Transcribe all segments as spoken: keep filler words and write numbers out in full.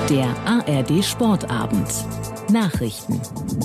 Der A R D Sportabend. Nachrichten.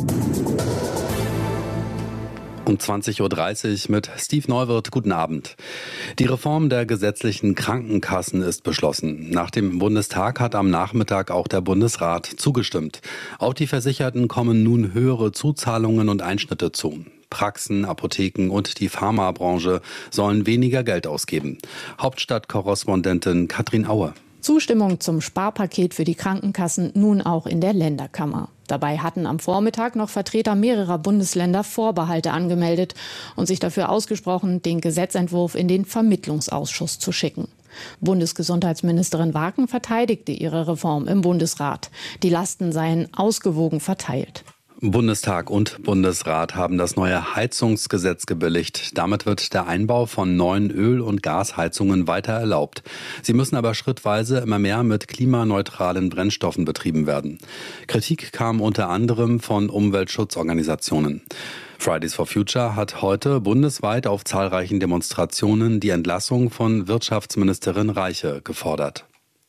Um zwanzig Uhr dreißig mit Steve Neuwirth. Guten Abend. Die Reform der gesetzlichen Krankenkassen ist beschlossen. Nach dem Bundestag hat am Nachmittag auch der Bundesrat zugestimmt. Auch die Versicherten kommen nun höhere Zuzahlungen und Einschnitte zu. Praxen, Apotheken und die Pharmabranche sollen weniger Geld ausgeben. Hauptstadtkorrespondentin Katrin Aue. Zustimmung zum Sparpaket für die Krankenkassen nun auch in der Länderkammer. Dabei hatten am Vormittag noch Vertreter mehrerer Bundesländer Vorbehalte angemeldet und sich dafür ausgesprochen, den Gesetzentwurf in den Vermittlungsausschuss zu schicken. Bundesgesundheitsministerin Waken verteidigte ihre Reform im Bundesrat. Die Lasten seien ausgewogen verteilt. Bundestag und Bundesrat haben das neue Heizungsgesetz gebilligt. Damit wird der Einbau von neuen Öl- und Gasheizungen weiter erlaubt. Sie müssen aber schrittweise immer mehr mit klimaneutralen Brennstoffen betrieben werden. Kritik kam unter anderem von Umweltschutzorganisationen. Fridays for Future hat heute bundesweit auf zahlreichen Demonstrationen die Entlassung von Wirtschaftsministerin Reiche gefordert.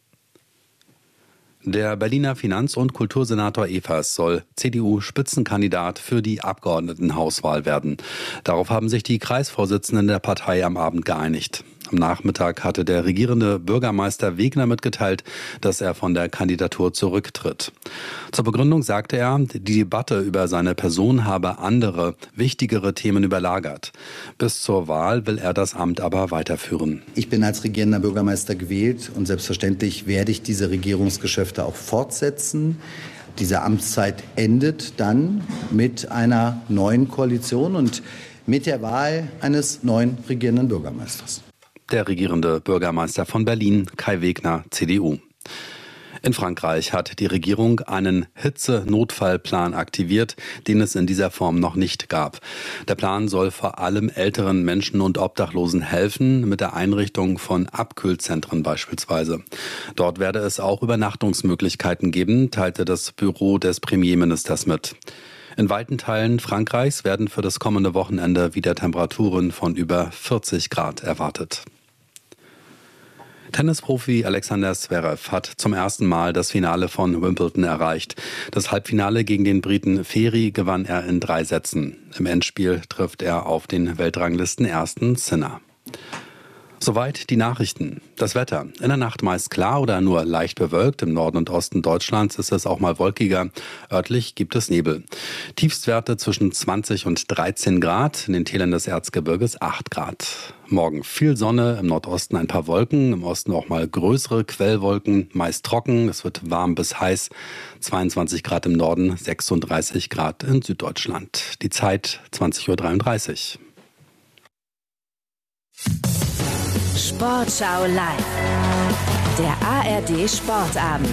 Der Berliner Finanz- und Kultursenator Evers soll C D U-Spitzenkandidat für die Abgeordnetenhauswahl werden. Darauf haben sich die Kreisvorsitzenden der Partei am Abend geeinigt. Am Nachmittag hatte der regierende Bürgermeister Wegner mitgeteilt, dass er von der Kandidatur zurücktritt. Zur Begründung sagte er, die Debatte über seine Person habe andere, wichtigere Themen überlagert. Bis zur Wahl will er das Amt aber weiterführen. Ich bin als regierender Bürgermeister gewählt und selbstverständlich werde ich diese Regierungsgeschäfte auch fortsetzen. Diese Amtszeit endet dann mit einer neuen Koalition und mit der Wahl eines neuen regierenden Bürgermeisters. Der regierende Bürgermeister von Berlin, Kai Wegner, C D U. In Frankreich hat die Regierung einen Hitze-Notfallplan aktiviert, den es in dieser Form noch nicht gab. Der Plan soll vor allem älteren Menschen und Obdachlosen helfen, mit der Einrichtung von Abkühlzentren beispielsweise. Dort werde es auch Übernachtungsmöglichkeiten geben, teilte das Büro des Premierministers mit. In weiten Teilen Frankreichs werden für das kommende Wochenende wieder Temperaturen von über vierzig Grad erwartet. Tennisprofi Alexander Zverev hat zum ersten Mal das Finale von Wimbledon erreicht. Das Halbfinale gegen den Briten Ferry gewann er in drei Sätzen. Im Endspiel trifft er auf den Weltranglisten-Ersten Sinner. Soweit die Nachrichten. Das Wetter. In der Nacht meist klar oder nur leicht bewölkt. Im Norden und Osten Deutschlands ist es auch mal wolkiger. Örtlich gibt es Nebel. Tiefstwerte zwischen zwanzig und dreizehn Grad. In den Tälern des Erzgebirges acht Grad. Morgen viel Sonne, im Nordosten ein paar Wolken. Im Osten auch mal größere Quellwolken. Meist trocken. Es wird warm bis heiß. zweiundzwanzig Grad im Norden, sechsunddreißig Grad in Süddeutschland. Die Zeit zwanzig Uhr dreiunddreißig. Sportschau live. Der A R D Sportabend.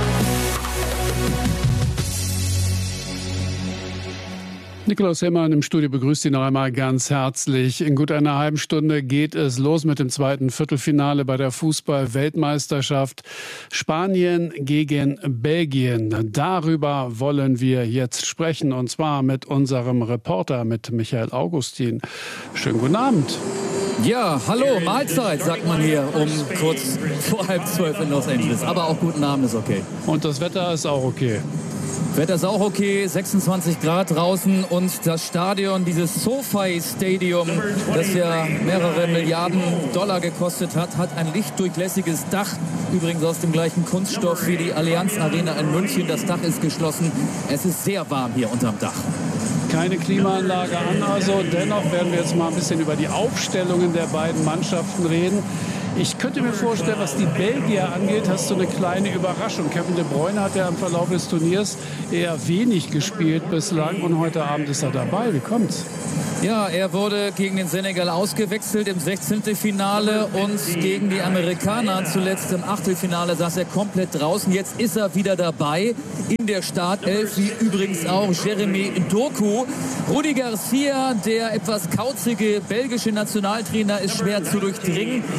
Nikolaus Hemmann im Studio begrüßt Sie noch einmal ganz herzlich. In gut einer halben Stunde geht es los mit dem zweiten Viertelfinale bei der Fußball-Weltmeisterschaft. Spanien gegen Belgien. Darüber wollen wir jetzt sprechen, und zwar mit unserem Reporter, mit Michael Augustin. Schönen guten Abend. Ja, hallo, Mahlzeit, sagt man hier um kurz vor halb zwölf in Los Angeles. Aber auch guten Abend ist okay. Und das Wetter ist auch okay. Wetter ist auch okay, sechsundzwanzig Grad draußen und das Stadion, dieses SoFi Stadium, das ja mehrere Milliarden Dollar gekostet hat, hat ein lichtdurchlässiges Dach, übrigens aus dem gleichen Kunststoff wie die Allianz Arena in München. Das Dach ist geschlossen. Es ist sehr warm hier unterm Dach. Keine Klimaanlage an, also dennoch werden wir jetzt mal ein bisschen über die Aufstellungen der beiden Mannschaften reden. Ich könnte mir vorstellen, was die Belgier angeht, hast du eine kleine Überraschung. Kevin De Bruyne hat ja im Verlauf des Turniers eher wenig gespielt bislang und heute Abend ist er dabei. Wie kommt's? Ja, er wurde gegen den Senegal ausgewechselt im sechzehnten Finale und gegen die Amerikaner zuletzt im Achtelfinale saß er komplett draußen. Jetzt ist er wieder dabei in der Startelf, wie übrigens auch Jeremy Doku. Rudi Garcia, der etwas kauzige belgische Nationaltrainer, ist schwer zu durchdringen. Der hat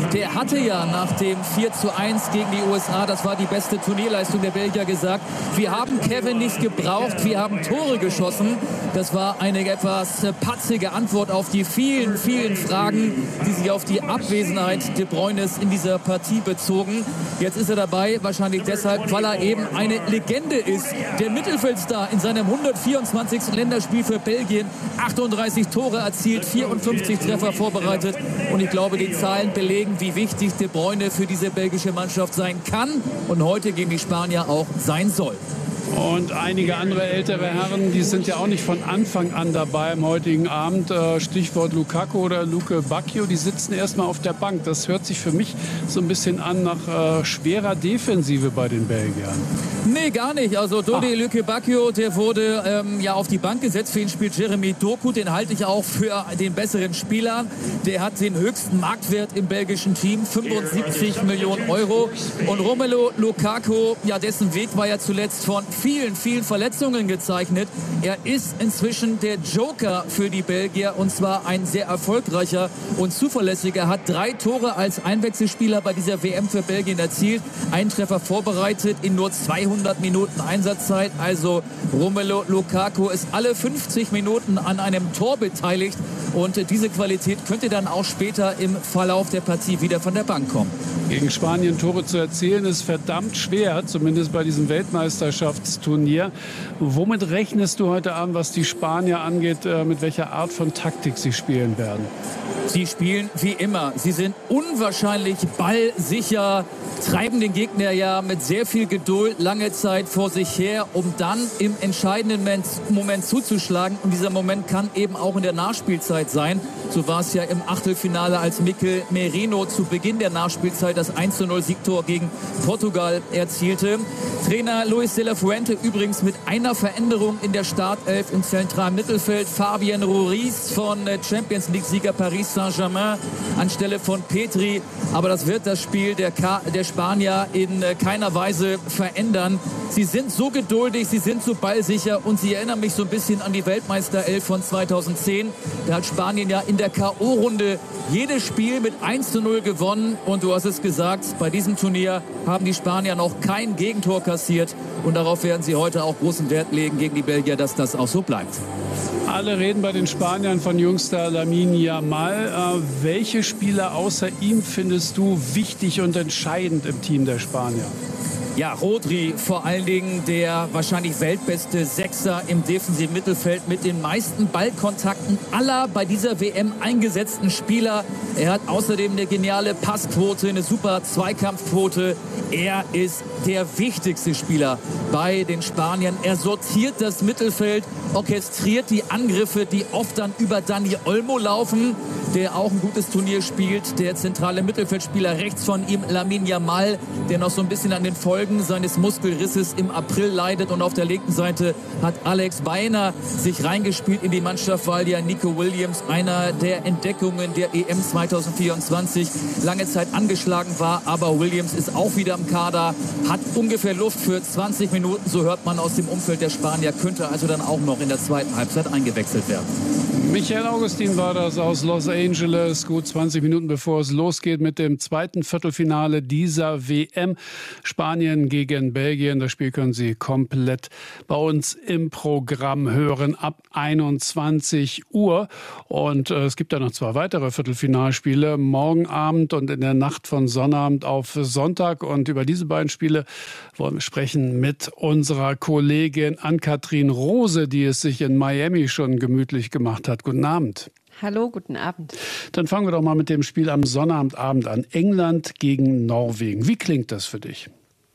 hatte ja nach dem vier zu eins gegen die U S A, das war die beste Turnierleistung der Belgier, gesagt, wir haben Kevin nicht gebraucht, wir haben Tore geschossen. Das war eine etwas patzige Antwort auf die vielen, vielen Fragen, die sich auf die Abwesenheit De Bruynes in dieser Partie bezogen. Jetzt ist er dabei, wahrscheinlich deshalb, weil er eben eine Legende ist. Der Mittelfeldstar in seinem hundertvierundzwanzigsten Länderspiel für Belgien, achtunddreißig Tore erzielt, vierundfünfzig Treffer vorbereitet. Und ich glaube, die Zahlen belegen, wie wichtig De Bruyne für diese belgische Mannschaft sein kann und heute gegen die Spanier auch sein soll. Und einige andere ältere Herren, die sind ja auch nicht von Anfang an dabei am heutigen Abend. Stichwort Lukaku oder Luke Bacchio, die sitzen erstmal auf der Bank. Das hört sich für mich so ein bisschen an nach äh, schwerer Defensive bei den Belgiern. Nee, gar nicht. Also Dodi Luke Bacchio, der wurde ähm, ja auf die Bank gesetzt. Für ihn spielt Jeremy Doku. Den halte ich auch für den besseren Spieler. Der hat den höchsten Marktwert im belgischen Team, fünfundsiebzig Millionen Euro. Und Romelu Lukaku, ja, dessen Weg war ja zuletzt von vielen, vielen Verletzungen gezeichnet. Er ist inzwischen der Joker für die Belgier und zwar ein sehr erfolgreicher und zuverlässiger. Er hat drei Tore als Einwechselspieler bei dieser W M für Belgien erzielt. Einen Treffer vorbereitet in nur zweihundert Minuten Einsatzzeit. Also Romelu Lukaku ist alle fünfzig Minuten an einem Tor beteiligt und diese Qualität könnte dann auch später im Verlauf der Partie wieder von der Bank kommen. Gegen Spanien Tore zu erzielen ist verdammt schwer, zumindest bei diesem Weltmeisterschaftsturnier. Womit rechnest du heute Abend, was die Spanier angeht, mit welcher Art von Taktik sie spielen werden? Sie spielen wie immer. Sie sind unwahrscheinlich ballsicher, treiben den Gegner ja mit sehr viel Geduld lange Zeit vor sich her, um dann im entscheidenden Moment zuzuschlagen. Und dieser Moment kann eben auch in der Nachspielzeit sein. So war es ja im Achtelfinale, als Mikel Merino zu Beginn der Nachspielzeit das eins zu null Siegtor gegen Portugal erzielte. Trainer Luis de la Fuente übrigens mit einer Veränderung in der Startelf im zentralen Mittelfeld. Fabian Ruiz von Champions League-Sieger Paris Saint-Germain anstelle von Petri. Aber das wird das Spiel der, Ka der Spanier in keiner Weise verändern. Sie sind so geduldig, sie sind so ballsicher und sie erinnern mich so ein bisschen an die Weltmeisterelf von zweitausendzehn. Da hat Spanien ja in der K O-Runde jedes Spiel mit eins zu null gewonnen. Und du hast es gesagt, bei diesem Turnier haben die Spanier noch kein Gegentor kassiert. Und darauf werden sie heute auch großen Wert legen gegen die Belgier, dass das auch so bleibt. Alle reden bei den Spaniern von Jungster Lamine Yamal. Äh, welche Spieler außer ihm findest du wichtig und entscheidend im Team der Spanier? Ja, Rodri vor allen Dingen, der wahrscheinlich weltbeste Sechser im defensiven Mittelfeld mit den meisten Ballkontakten aller bei dieser W M eingesetzten Spieler. Er hat außerdem eine geniale Passquote, eine super Zweikampfquote. Er ist der wichtigste Spieler bei den Spaniern. Er sortiert das Mittelfeld, orchestriert die Angriffe, die oft dann über Dani Olmo laufen, der auch ein gutes Turnier spielt. Der zentrale Mittelfeldspieler rechts von ihm, Lamine Yamal, der noch so ein bisschen an den Folgen seines Muskelrisses im April leidet. Und auf der linken Seite hat Alex Baena sich reingespielt in die Mannschaft, weil ja Nico Williams, einer der Entdeckungen der E M zweitausendvierundzwanzig, lange Zeit angeschlagen war. Aber Williams ist auch wieder im Kader, hat ungefähr Luft für zwanzig Minuten, so hört man aus dem Umfeld der Spanier, könnte also dann auch noch in der zweiten Halbzeit eingewechselt werden. Michael Augustin war das aus Los Angeles, gut zwanzig Minuten bevor es losgeht mit dem zweiten Viertelfinale dieser W M. Spanien gegen Belgien. Das Spiel können Sie komplett bei uns im Programm hören ab einundzwanzig Uhr. Und äh, es gibt da noch zwei weitere Viertelfinalspiele, morgen Abend und in der Nacht von Sonnabend auf Sonntag. Und über diese beiden Spiele wollen wir sprechen mit unserer Kollegin Ann-Kathrin Rose, die es sich in Miami schon gemütlich gemacht hat. Guten Abend. Hallo, guten Abend. Dann fangen wir doch mal mit dem Spiel am Sonnabendabend an. England gegen Norwegen. Wie klingt das für dich?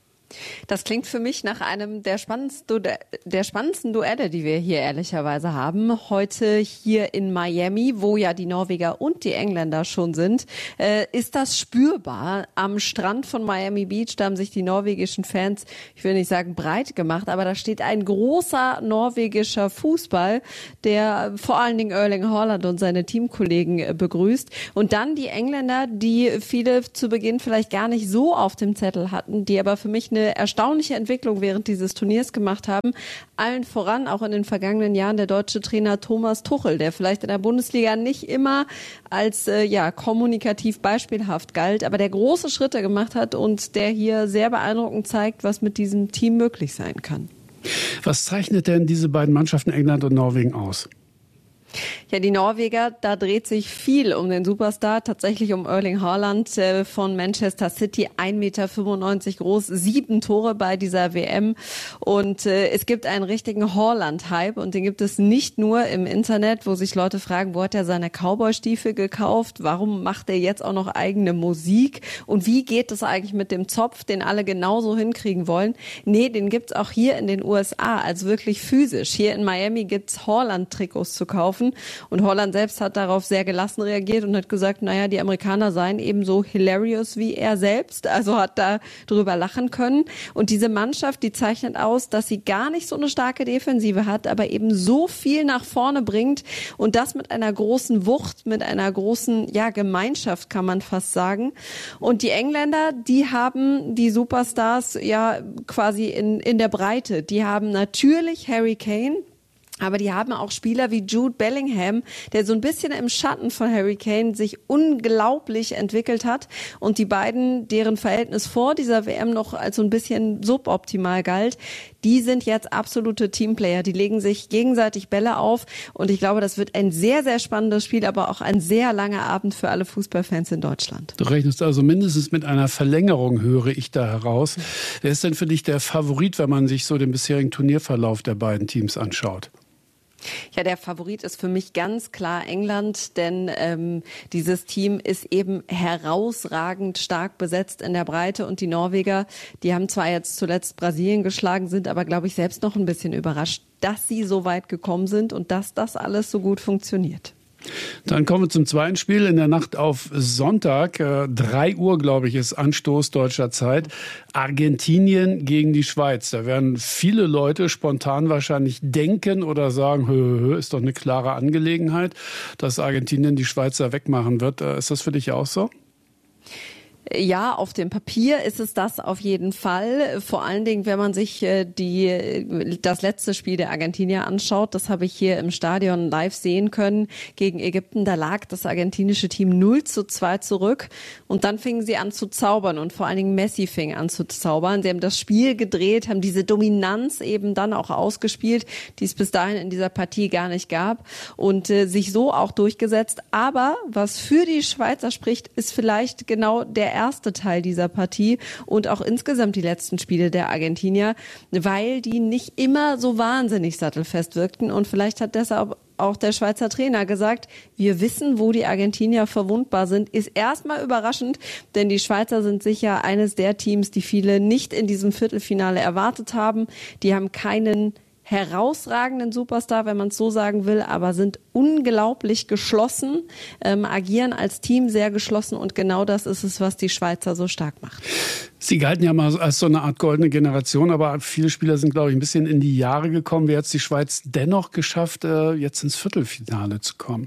Das klingt für mich nach einem der spannendsten, der spannendsten Duelle, die wir hier ehrlicherweise haben. Heute hier in Miami, wo ja die Norweger und die Engländer schon sind, äh, ist das spürbar. Am Strand von Miami Beach, da haben sich die norwegischen Fans, ich will nicht sagen breit gemacht, aber da steht ein großer norwegischer Fußball, der vor allen Dingen Erling Haaland und seine Teamkollegen begrüßt. Und dann die Engländer, die viele zu Beginn vielleicht gar nicht so auf dem Zettel hatten, die aber für mich eine erstaunliche Entwicklung während dieses Turniers gemacht haben. Allen voran, auch in den vergangenen Jahren, der deutsche Trainer Thomas Tuchel, der vielleicht in der Bundesliga nicht immer als äh, ja kommunikativ beispielhaft galt, aber der große Schritte gemacht hat und der hier sehr beeindruckend zeigt, was mit diesem Team möglich sein kann. Was zeichnet denn diese beiden Mannschaften England und Norwegen aus? Ja, die Norweger, da dreht sich viel um den Superstar, tatsächlich um Erling Haaland äh, von Manchester City, ein Meter fünfundneunzig groß, sieben Tore bei dieser W M und äh, es gibt einen richtigen Haaland-Hype und den gibt es nicht nur im Internet, wo sich Leute fragen, wo hat er seine Cowboy-Stiefel gekauft, warum macht er jetzt auch noch eigene Musik und wie geht es eigentlich mit dem Zopf, den alle genauso hinkriegen wollen? Nee, den gibt's auch hier in den U S A, also wirklich physisch. Hier in Miami gibt's Haaland-Trikots zu kaufen. Und Haaland selbst hat darauf sehr gelassen reagiert und hat gesagt, naja, die Amerikaner seien ebenso hilarious wie er selbst, also hat da drüber lachen können. Und diese Mannschaft, die zeichnet aus, dass sie gar nicht so eine starke Defensive hat, aber eben so viel nach vorne bringt und das mit einer großen Wucht, mit einer großen, ja, Gemeinschaft, kann man fast sagen. Und die Engländer, die haben die Superstars ja quasi in, in der Breite. Die haben natürlich Harry Kane, aber die haben auch Spieler wie Jude Bellingham, der so ein bisschen im Schatten von Harry Kane sich unglaublich entwickelt hat. Und die beiden, deren Verhältnis vor dieser W M noch als so ein bisschen suboptimal galt, die sind jetzt absolute Teamplayer. Die legen sich gegenseitig Bälle auf. Und ich glaube, das wird ein sehr, sehr spannendes Spiel, aber auch ein sehr langer Abend für alle Fußballfans in Deutschland. Du rechnest also mindestens mit einer Verlängerung, höre ich da heraus. Wer ist denn für dich der Favorit, wenn man sich so den bisherigen Turnierverlauf der beiden Teams anschaut? Ja, der Favorit ist für mich ganz klar England, denn ähm, dieses Team ist eben herausragend stark besetzt in der Breite und die Norweger, die haben zwar jetzt zuletzt Brasilien geschlagen, sind aber, glaube ich, selbst noch ein bisschen überrascht, dass sie so weit gekommen sind und dass das alles so gut funktioniert. Dann kommen wir zum zweiten Spiel in der Nacht auf Sonntag. Äh, drei Uhr, glaube ich, ist Anstoß deutscher Zeit. Argentinien gegen die Schweiz. Da werden viele Leute spontan wahrscheinlich denken oder sagen, hö, hö, ist doch eine klare Angelegenheit, dass Argentinien die Schweizer wegmachen wird. Äh, ist das für dich auch so? Ja, auf dem Papier ist es das auf jeden Fall. Vor allen Dingen, wenn man sich die das letzte Spiel der Argentinier anschaut, das habe ich hier im Stadion live sehen können gegen Ägypten. Da lag das argentinische Team null zu zwei zurück und dann fingen sie an zu zaubern und vor allen Dingen Messi fing an zu zaubern. Sie haben das Spiel gedreht, haben diese Dominanz eben dann auch ausgespielt, die es bis dahin in dieser Partie gar nicht gab und äh, sich so auch durchgesetzt. Aber was für die Schweizer spricht, ist vielleicht genau der erste Teil dieser Partie und auch insgesamt die letzten Spiele der Argentinier, weil die nicht immer so wahnsinnig sattelfest wirkten und vielleicht hat deshalb auch der Schweizer Trainer gesagt, wir wissen, wo die Argentinier verwundbar sind, ist erstmal überraschend, denn die Schweizer sind sicher eines der Teams, die viele nicht in diesem Viertelfinale erwartet haben. Die haben keinen herausragenden Superstar, wenn man es so sagen will, aber sind unglaublich geschlossen, ähm, agieren als Team sehr geschlossen und genau das ist es, was die Schweizer so stark macht. Sie galten ja mal als so eine Art goldene Generation, aber viele Spieler sind, glaube ich, ein bisschen in die Jahre gekommen. Wie hat es die Schweiz dennoch geschafft, jetzt ins Viertelfinale zu kommen?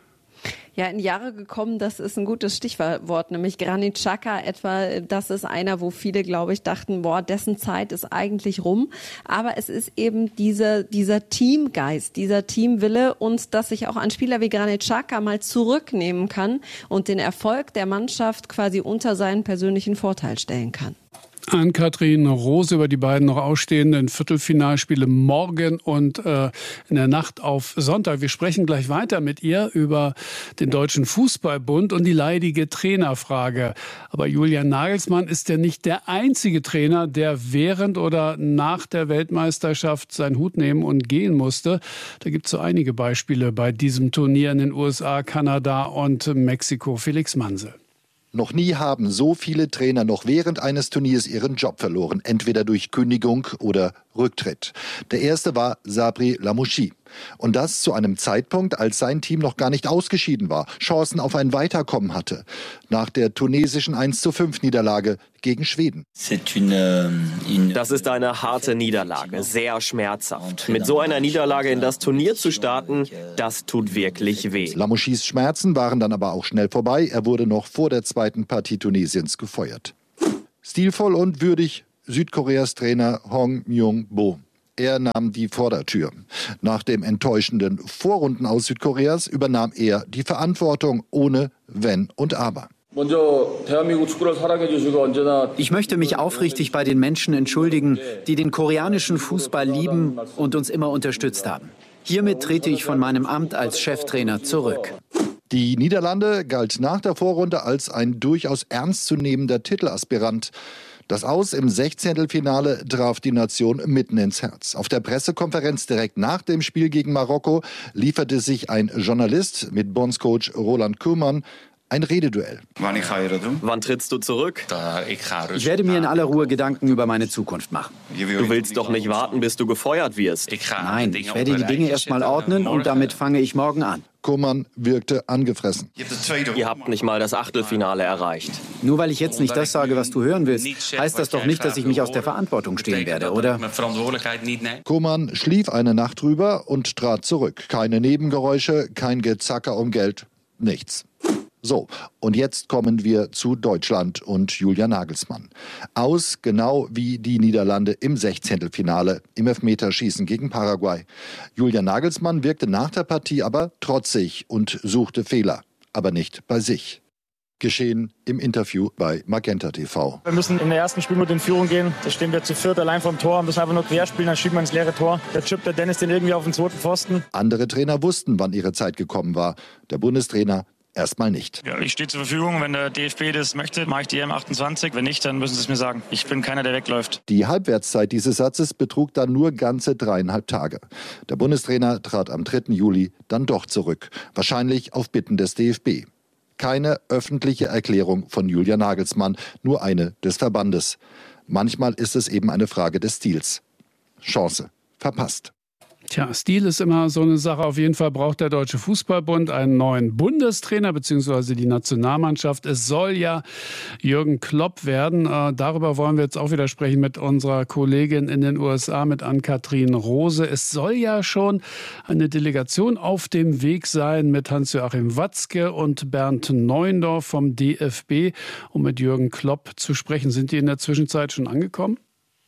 Ja, in Jahre gekommen, das ist ein gutes Stichwort, nämlich Granit Xhaka etwa, das ist einer, wo viele, glaube ich, dachten, boah, dessen Zeit ist eigentlich rum. Aber es ist eben dieser, dieser Teamgeist, dieser Teamwille und dass sich auch ein Spieler wie Granit Xhaka mal zurücknehmen kann und den Erfolg der Mannschaft quasi unter seinen persönlichen Vorteil stellen kann. Ann-Kathrin Rose über die beiden noch ausstehenden Viertelfinalspiele morgen und äh, in der Nacht auf Sonntag. Wir sprechen gleich weiter mit ihr über den Deutschen Fußballbund und die leidige Trainerfrage. Aber Julian Nagelsmann ist ja nicht der einzige Trainer, der während oder nach der Weltmeisterschaft seinen Hut nehmen und gehen musste. Da gibt es so einige Beispiele bei diesem Turnier in den U S A, Kanada und Mexiko. Felix Mansel. Noch nie haben so viele Trainer noch während eines Turniers ihren Job verloren, entweder durch Kündigung oder Rücktritt. Der erste war Sabri Lamouchi. Und das zu einem Zeitpunkt, als sein Team noch gar nicht ausgeschieden war, Chancen auf ein Weiterkommen hatte. Nach der tunesischen eins zu fünf Niederlage gegen Schweden. Das ist eine harte Niederlage, sehr schmerzhaft. Mit so einer Niederlage in das Turnier zu starten, das tut wirklich weh. Lamouchis Schmerzen waren dann aber auch schnell vorbei. Er wurde noch vor der zweiten Partie Tunesiens gefeuert. Stilvoll und würdig Südkoreas Trainer Hong Myung-bo. Er nahm die Vordertür. Nach dem enttäuschenden Vorrunden aus Südkoreas übernahm er die Verantwortung ohne Wenn und Aber. Ich möchte mich aufrichtig bei den Menschen entschuldigen, die den koreanischen Fußball lieben und uns immer unterstützt haben. Hiermit trete ich von meinem Amt als Cheftrainer zurück. Die Niederlande galt nach der Vorrunde als ein durchaus ernstzunehmender Titelaspirant. Das Aus im Sechzehntelfinale traf die Nation mitten ins Herz. Auf der Pressekonferenz direkt nach dem Spiel gegen Marokko lieferte sich ein Journalist mit Bondscoach Roland Koeman ein Rededuell. Wann trittst du zurück? Ich werde mir in aller Ruhe Gedanken über meine Zukunft machen. Du willst doch nicht warten, bis du gefeuert wirst. Nein, ich werde die Dinge erst mal ordnen und damit fange ich morgen an. Koeman wirkte angefressen. Ihr habt nicht mal das Achtelfinale erreicht. Nur weil ich jetzt nicht das sage, was du hören willst, heißt das doch nicht, dass ich mich aus der Verantwortung stehen werde, oder? Koeman schlief eine Nacht drüber und trat zurück. Keine Nebengeräusche, kein Gezacker um Geld, nichts. So, und jetzt kommen wir zu Deutschland und Julian Nagelsmann. Aus genau wie die Niederlande im Sechzehntelfinale im Elfmeterschießen gegen Paraguay. Julian Nagelsmann wirkte nach der Partie aber trotzig und suchte Fehler, aber nicht bei sich. Geschehen im Interview bei Magenta T V. Wir müssen in der ersten Spielminute in Führung gehen. Da stehen wir zu viert allein vom Tor, müssen einfach nur quer spielen, dann schieben wir ins leere Tor. Da chippt der Dennis den irgendwie auf den zweiten Pfosten. Andere Trainer wussten, wann ihre Zeit gekommen war. Der Bundestrainer erstmal nicht. Ja, ich stehe zur Verfügung. Wenn der D F B das möchte, mache ich die E M achtundzwanzig. Wenn nicht, dann müssen sie es mir sagen. Ich bin keiner, der wegläuft. Die Halbwertszeit dieses Satzes betrug dann nur ganze dreieinhalb Tage. Der Bundestrainer trat am dritten Juli dann doch zurück. Wahrscheinlich auf Bitten des D F B. Keine öffentliche Erklärung von Julian Nagelsmann, nur eine des Verbandes. Manchmal ist es eben eine Frage des Stils. Chance verpasst. Tja, Stil ist immer so eine Sache. Auf jeden Fall braucht der Deutsche Fußballbund einen neuen Bundestrainer bzw. die Nationalmannschaft. Es soll ja Jürgen Klopp werden. Äh, darüber wollen wir jetzt auch wieder sprechen mit unserer Kollegin in den U S A, mit Ann-Kathrin Rose. Es soll ja schon eine Delegation auf dem Weg sein mit Hans-Joachim Watzke und Bernd Neuendorf vom D F B, um mit Jürgen Klopp zu sprechen. Sind die in der Zwischenzeit schon angekommen?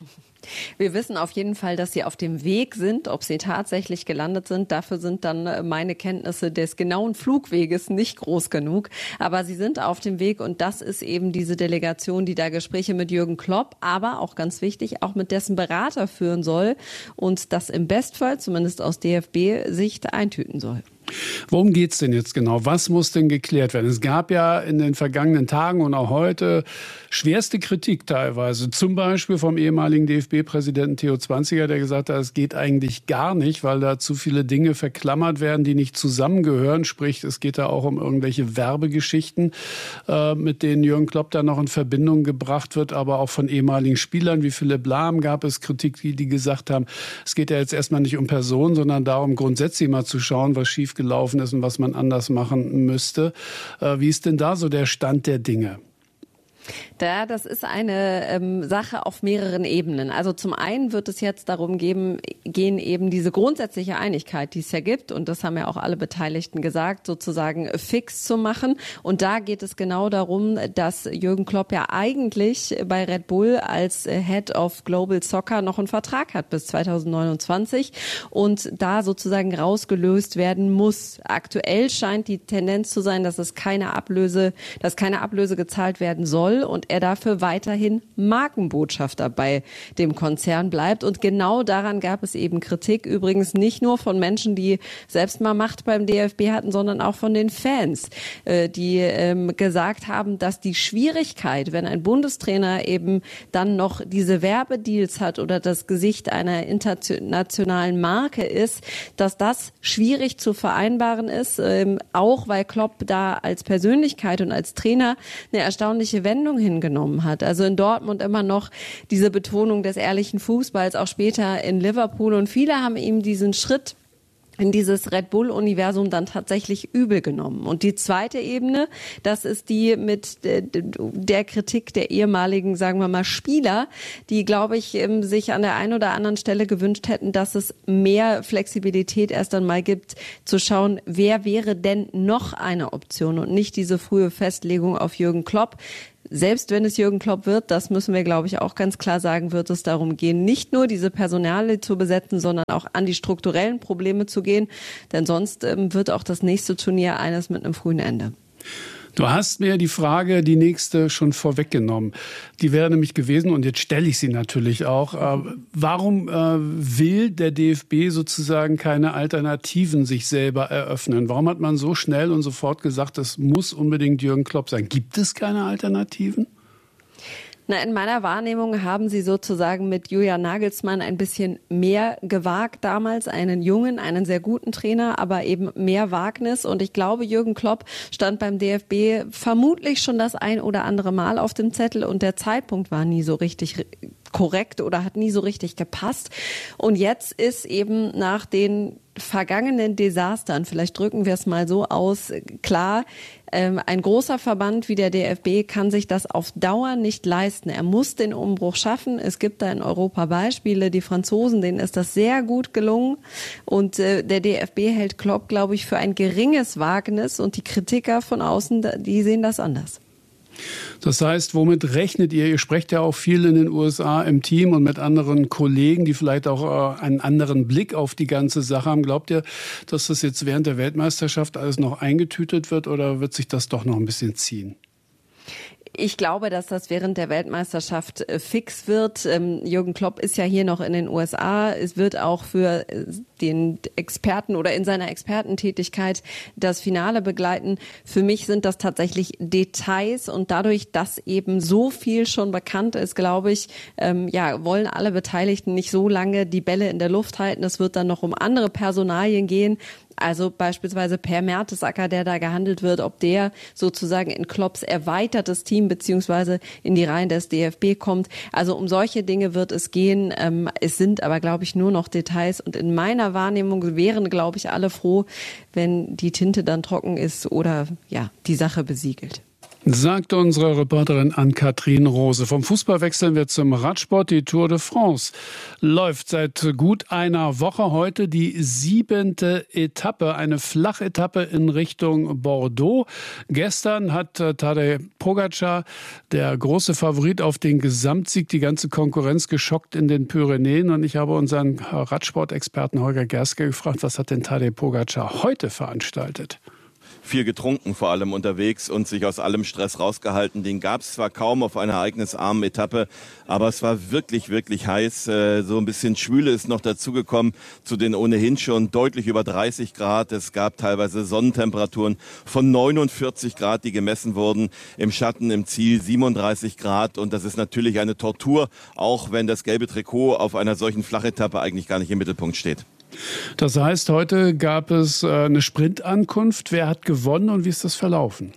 Wir wissen auf jeden Fall, dass sie auf dem Weg sind. Ob sie tatsächlich gelandet sind, dafür sind dann meine Kenntnisse des genauen Flugweges nicht groß genug. Aber sie sind auf dem Weg und das ist eben diese Delegation, die da Gespräche mit Jürgen Klopp, aber auch ganz wichtig, auch mit dessen Berater führen soll und das im Bestfall, zumindest aus D F B-Sicht, eintüten soll. Worum geht es denn jetzt genau? Was muss denn geklärt werden? Es gab ja in den vergangenen Tagen und auch heute schwerste Kritik teilweise. Zum Beispiel vom ehemaligen D F B-Präsidenten Theo Zwanziger, der gesagt hat, es geht eigentlich gar nicht, weil da zu viele Dinge verklammert werden, die nicht zusammengehören. Sprich, es geht da auch um irgendwelche Werbegeschichten, äh, mit denen Jürgen Klopp da noch in Verbindung gebracht wird, aber auch von ehemaligen Spielern wie Philipp Lahm gab es Kritik, die, die gesagt haben, es geht ja jetzt erstmal nicht um Personen, sondern darum, grundsätzlich mal zu schauen, was schief gelaufen ist und was man anders machen müsste. Äh, wie ist denn da so der Stand der Dinge? Ja, das ist eine ähm, Sache auf mehreren Ebenen. Also zum einen wird es jetzt darum geben, gehen eben diese grundsätzliche Einigkeit, die es ja gibt, und das haben ja auch alle Beteiligten gesagt, sozusagen fix zu machen. Und da geht es genau darum, dass Jürgen Klopp ja eigentlich bei Red Bull als Head of Global Soccer noch einen Vertrag hat bis zweitausendneunundzwanzig und da sozusagen rausgelöst werden muss. Aktuell scheint die Tendenz zu sein, dass es keine Ablöse, dass keine Ablöse gezahlt werden soll und er dafür weiterhin Markenbotschafter bei dem Konzern bleibt. Und genau daran gab es eben Kritik, übrigens nicht nur von Menschen, die selbst mal Macht beim D F B hatten, sondern auch von den Fans, die gesagt haben, dass die Schwierigkeit, wenn ein Bundestrainer eben dann noch diese Werbedeals hat oder das Gesicht einer internationalen Marke ist, dass das schwierig zu vereinbaren ist, auch weil Klopp da als Persönlichkeit und als Trainer eine erstaunliche Wendung hingenommen hat. Also in Dortmund immer noch diese Betonung des ehrlichen Fußballs, auch später in Liverpool. Und viele haben ihm diesen Schritt in dieses Red Bull-Universum dann tatsächlich übel genommen. Und die zweite Ebene, das ist die mit der Kritik der ehemaligen, sagen wir mal, Spieler, die, glaube ich, sich an der einen oder anderen Stelle gewünscht hätten, dass es mehr Flexibilität erst einmal gibt, zu schauen, wer wäre denn noch eine Option und nicht diese frühe Festlegung auf Jürgen Klopp. selbst wenn es Jürgen Klopp wird, das müssen wir, glaube ich, auch ganz klar sagen, wird es darum gehen, nicht nur diese Personale zu besetzen, sondern auch an die strukturellen Probleme zu gehen. Denn sonst ähm, wird auch das nächste Turnier eines mit einem frühen Ende. Du hast mir die Frage, die nächste, schon vorweggenommen. Die wäre nämlich gewesen, und jetzt stelle ich sie natürlich auch, äh, warum äh, will der D F B sozusagen keine Alternativen sich selber eröffnen? Warum hat man so schnell und sofort gesagt, das muss unbedingt Jürgen Klopp sein? Gibt es keine Alternativen? Na, in meiner Wahrnehmung haben sie sozusagen mit Julian Nagelsmann ein bisschen mehr gewagt damals, einen jungen, einen sehr guten Trainer, aber eben mehr Wagnis. Und ich glaube, Jürgen Klopp stand beim D F B vermutlich schon das ein oder andere Mal auf dem Zettel und der Zeitpunkt war nie so richtig korrekt oder hat nie so richtig gepasst. Und jetzt ist eben nach den vergangenen Desastern, vielleicht drücken wir es mal so aus, klar, ähm, ein großer Verband wie der D F B kann sich das auf Dauer nicht leisten. Er muss den Umbruch schaffen. Es gibt da in Europa Beispiele, die Franzosen, denen ist das sehr gut gelungen. Und äh, der D F B hält Klopp, glaube ich, für ein geringes Wagnis und die Kritiker von außen, die sehen das anders. Das heißt, womit rechnet ihr? Ihr sprecht ja auch viel in den U S A im Team und mit anderen Kollegen, die vielleicht auch äh, einen anderen Blick auf die ganze Sache haben. Glaubt ihr, dass das jetzt während der Weltmeisterschaft alles noch eingetütet wird oder wird sich das doch noch ein bisschen ziehen? Ich glaube, dass das während der Weltmeisterschaft fix wird. Jürgen Klopp ist ja hier noch in den U S A. Es wird auch für den Experten oder in seiner Expertentätigkeit das Finale begleiten. Für mich sind das tatsächlich Details und dadurch, dass eben so viel schon bekannt ist, glaube ich, ähm, ja, wollen alle Beteiligten nicht so lange die Bälle in der Luft halten. Es wird dann noch um andere Personalien gehen. Also beispielsweise Per Mertesacker, der da gehandelt wird, ob der sozusagen in Klopps erweitertes Team beziehungsweise in die Reihen des D F B kommt. Also um solche Dinge wird es gehen. Es sind aber, glaube ich, nur noch Details. Und in meiner Wahrnehmung wären, glaube ich, alle froh, wenn die Tinte dann trocken ist oder ja die Sache besiegelt. Sagt unsere Reporterin Ann-Kathrin Rose. Vom Fußball wechseln wir zum Radsport. Die Tour de France läuft seit gut einer Woche. Heute die siebente Etappe, eine Flachetappe in Richtung Bordeaux. Gestern hat Tadej Pogačar, der große Favorit auf den Gesamtsieg, die ganze Konkurrenz geschockt in den Pyrenäen. Und ich habe unseren Radsportexperten Holger Gerske gefragt, was hat denn Tadej Pogačar heute veranstaltet? Viel getrunken, vor allem unterwegs und sich aus allem Stress rausgehalten. Den gab es zwar kaum auf einer ereignisarmen Etappe, aber es war wirklich, wirklich heiß. So ein bisschen Schwüle ist noch dazugekommen zu den ohnehin schon deutlich über dreißig Grad. Es gab teilweise Sonnentemperaturen von neunundvierzig Grad, die gemessen wurden. Im Schatten im Ziel siebenunddreißig Grad und das ist natürlich eine Tortur, auch wenn das gelbe Trikot auf einer solchen Flachetappe eigentlich gar nicht im Mittelpunkt steht. Das heißt, heute gab es eine Sprintankunft. Wer hat gewonnen und wie ist das verlaufen?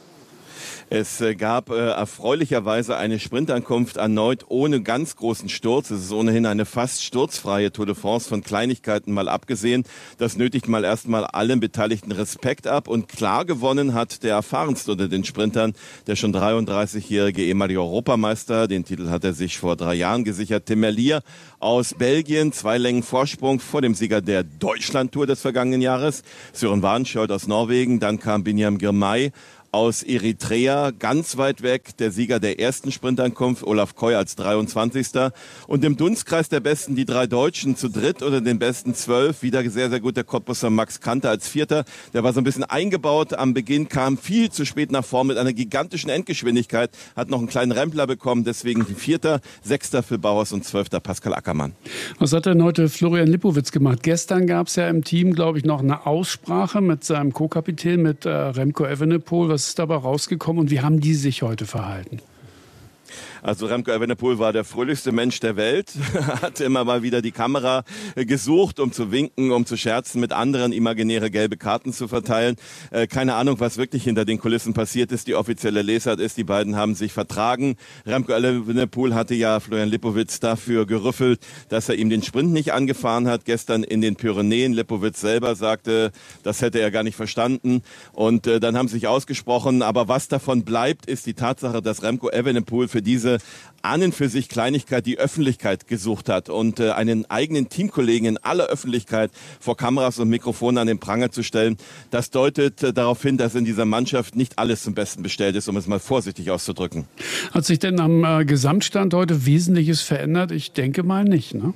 Es gab äh, erfreulicherweise eine Sprintankunft erneut ohne ganz großen Sturz. Es ist ohnehin eine fast sturzfreie Tour de France, von Kleinigkeiten mal abgesehen. Das nötigt mal erstmal allen Beteiligten Respekt ab. Und klar gewonnen hat der erfahrenste unter den Sprintern, der schon dreiunddreißigjährige ehemalige Europameister. Den Titel hat er sich vor drei Jahren gesichert. Tim Merlier aus Belgien, zwei Längen Vorsprung vor dem Sieger der Deutschlandtour des vergangenen Jahres. Sören Wadenschjold aus Norwegen, dann kam Binyam Girmay aus Eritrea, ganz weit weg, der Sieger der ersten Sprintankunft, Olaf Koy als dreiundzwanzigster Und im Dunstkreis der Besten die drei Deutschen zu dritt oder den besten zwölf. Wieder sehr, sehr gut der Cottbusser Max Kanter als Vierter. Der war so ein bisschen eingebaut. Am Beginn kam viel zu spät nach vorn mit einer gigantischen Endgeschwindigkeit. Hat noch einen kleinen Rempler bekommen, deswegen Vierter, Sechster Phil Bauers und Zwölfter Pascal Ackermann. Was hat denn heute Florian Lipowitz gemacht? Gestern gab es ja im Team, glaube ich, noch eine Aussprache mit seinem Co-Kapitän, mit äh, Remco Evenepoel. Was ist dabei rausgekommen und wie haben die sich heute verhalten? Also Remco Evenepoel war der fröhlichste Mensch der Welt, hat immer mal wieder die Kamera gesucht, um zu winken, um zu scherzen, mit anderen imaginäre gelbe Karten zu verteilen. Äh, keine Ahnung, was wirklich hinter den Kulissen passiert ist. Die offizielle Lesart ist, die beiden haben sich vertragen. Remco Evenepoel hatte ja Florian Lipowitz dafür gerüffelt, dass er ihm den Sprint nicht angefahren hat. Gestern in den Pyrenäen. Lipowitz selber sagte, das hätte er gar nicht verstanden. Und äh, dann haben sie sich ausgesprochen. Aber was davon bleibt, ist die Tatsache, dass Remco Evenepoel für diese eine an und für sich Kleinigkeit, die Öffentlichkeit gesucht hat und äh, einen eigenen Teamkollegen in aller Öffentlichkeit vor Kameras und Mikrofonen an den Pranger zu stellen, das deutet äh, darauf hin, dass in dieser Mannschaft nicht alles zum Besten bestellt ist, um es mal vorsichtig auszudrücken. Hat sich denn am äh, Gesamtstand heute Wesentliches verändert? Ich denke mal nicht, ne?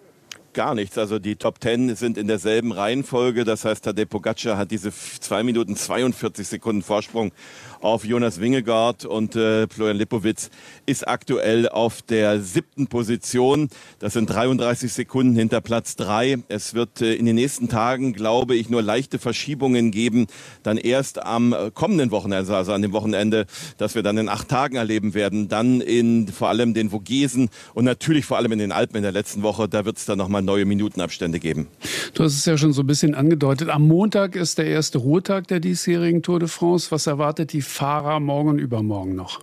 Gar nichts. Also die Top Ten sind in derselben Reihenfolge. Das heißt, Tadej Pogacar hat diese zwei Minuten zweiundvierzig Sekunden Vorsprung auf Jonas Vingegaard und äh, Florian Lipowitz ist aktuell auf der siebten Position. Das sind dreiunddreißig Sekunden hinter Platz drei. Es wird äh, in den nächsten Tagen, glaube ich, nur leichte Verschiebungen geben. Dann erst am äh, kommenden Wochenende, also an dem Wochenende, das wir dann in acht Tagen erleben werden. Dann in vor allem den Vogesen und natürlich vor allem in den Alpen in der letzten Woche. Da wird es dann nochmal neue Minutenabstände geben. Du hast es ja schon so ein bisschen angedeutet. Am Montag ist der erste Ruhetag der diesjährigen Tour de France. Was erwartet die Fahrer morgen und übermorgen noch?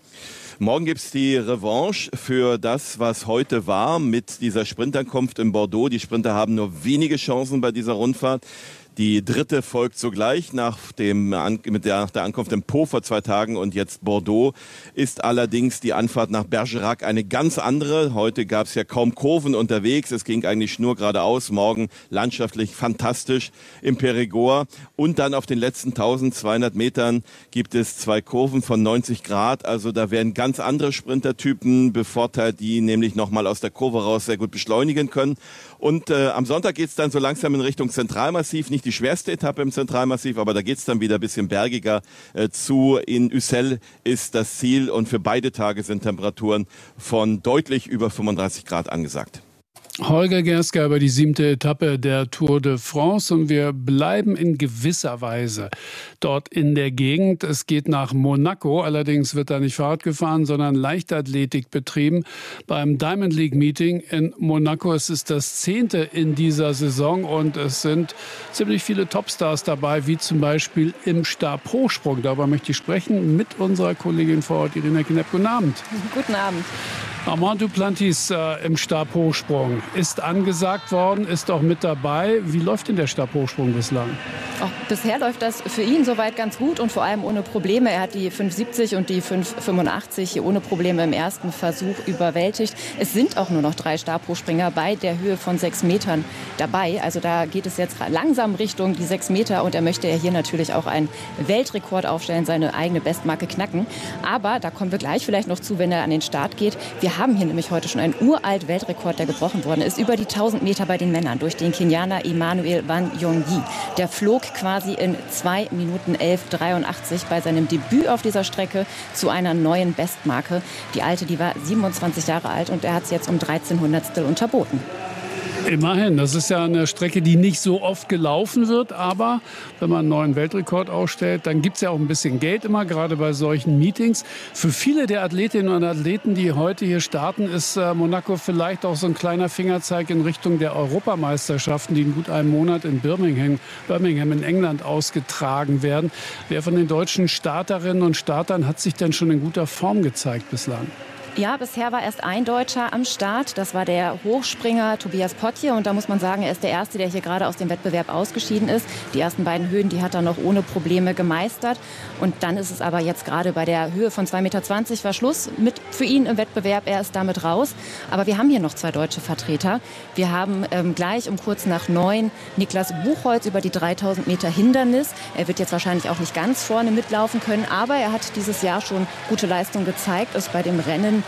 Morgen gibt es die Revanche für das, was heute war mit dieser Sprintankunft in Bordeaux. Die Sprinter haben nur wenige Chancen bei dieser Rundfahrt. Die dritte folgt sogleich nach, dem, mit der, nach der Ankunft in Pau vor zwei Tagen und jetzt Bordeaux. Ist allerdings die Anfahrt nach Bergerac eine ganz andere. Heute gab es ja kaum Kurven unterwegs. Es ging eigentlich nur geradeaus. Morgen landschaftlich fantastisch im Périgord. Und dann auf den letzten eintausendzweihundert Metern gibt es zwei Kurven von neunzig Grad. Also da werden ganz andere Sprintertypen bevorteilt, die nämlich nochmal aus der Kurve raus sehr gut beschleunigen können. Und äh, am Sonntag geht es dann so langsam in Richtung Zentralmassiv. Nicht die schwerste Etappe im Zentralmassiv, aber da geht es dann wieder ein bisschen bergiger äh, zu. In Ussel ist das Ziel und für beide Tage sind Temperaturen von deutlich über fünfunddreißig Grad angesagt. Holger Gerska über die siebte Etappe der Tour de France und wir bleiben in gewisser Weise dort in der Gegend. Es geht nach Monaco, allerdings wird da nicht Fahrrad gefahren, sondern Leichtathletik betrieben beim Diamond League Meeting in Monaco. Es ist das zehnte in dieser Saison und es sind ziemlich viele Topstars dabei, wie zum Beispiel im Stabhochsprung. Darüber möchte ich sprechen mit unserer Kollegin vor Ort, Irina Knepp. Guten Abend. Guten Abend. Armand Duplantis äh, im Stabhochsprung ist angesagt worden, ist auch mit dabei. Wie läuft denn der Stabhochsprung bislang? Auch bisher läuft das für ihn soweit ganz gut und vor allem ohne Probleme. Er hat die fünf siebzig und die fünf fünfundachtzig ohne Probleme im ersten Versuch überwältigt. Es sind auch nur noch drei Stabhochspringer bei der Höhe von sechs Metern dabei. Also da geht es jetzt langsam Richtung die sechs Meter und er möchte ja hier natürlich auch einen Weltrekord aufstellen, seine eigene Bestmarke knacken. Aber da kommen wir gleich vielleicht noch zu, wenn er an den Start geht. Wir haben hier nämlich heute schon einen uralt Weltrekord, der gebrochen worden ist, über die tausend Meter bei den Männern durch den Kenianer Emmanuel Wanyonyi. Der flog quasi in zwei Minuten elf dreiundachtzig bei seinem Debüt auf dieser Strecke zu einer neuen Bestmarke. Die alte, die war siebenundzwanzig Jahre alt und er hat es jetzt um dreizehn Hundertstel unterboten. Immerhin, das ist ja eine Strecke, die nicht so oft gelaufen wird, aber wenn man einen neuen Weltrekord aufstellt, dann gibt es ja auch ein bisschen Geld immer, gerade bei solchen Meetings. Für viele der Athletinnen und Athleten, die heute hier starten, ist äh, Monaco vielleicht auch so ein kleiner Fingerzeig in Richtung der Europameisterschaften, die in gut einem Monat in Birmingham, Birmingham in England ausgetragen werden. Wer von den deutschen Starterinnen und Startern hat sich denn schon in guter Form gezeigt bislang? Ja, bisher war erst ein Deutscher am Start. Das war der Hochspringer Tobias Potje. Und da muss man sagen, er ist der Erste, der hier gerade aus dem Wettbewerb ausgeschieden ist. Die ersten beiden Höhen, die hat er noch ohne Probleme gemeistert. Und dann ist es aber jetzt gerade bei der Höhe von zwei Meter zwanzig war Schluss mit für ihn im Wettbewerb. Er ist damit raus. Aber wir haben hier noch zwei deutsche Vertreter. Wir haben ähm, gleich um kurz nach neun Niklas Buchholz über die dreitausend Meter Hindernis. Er wird jetzt wahrscheinlich auch nicht ganz vorne mitlaufen können. Aber er hat dieses Jahr schon gute Leistung gezeigt, ist bei dem Rennen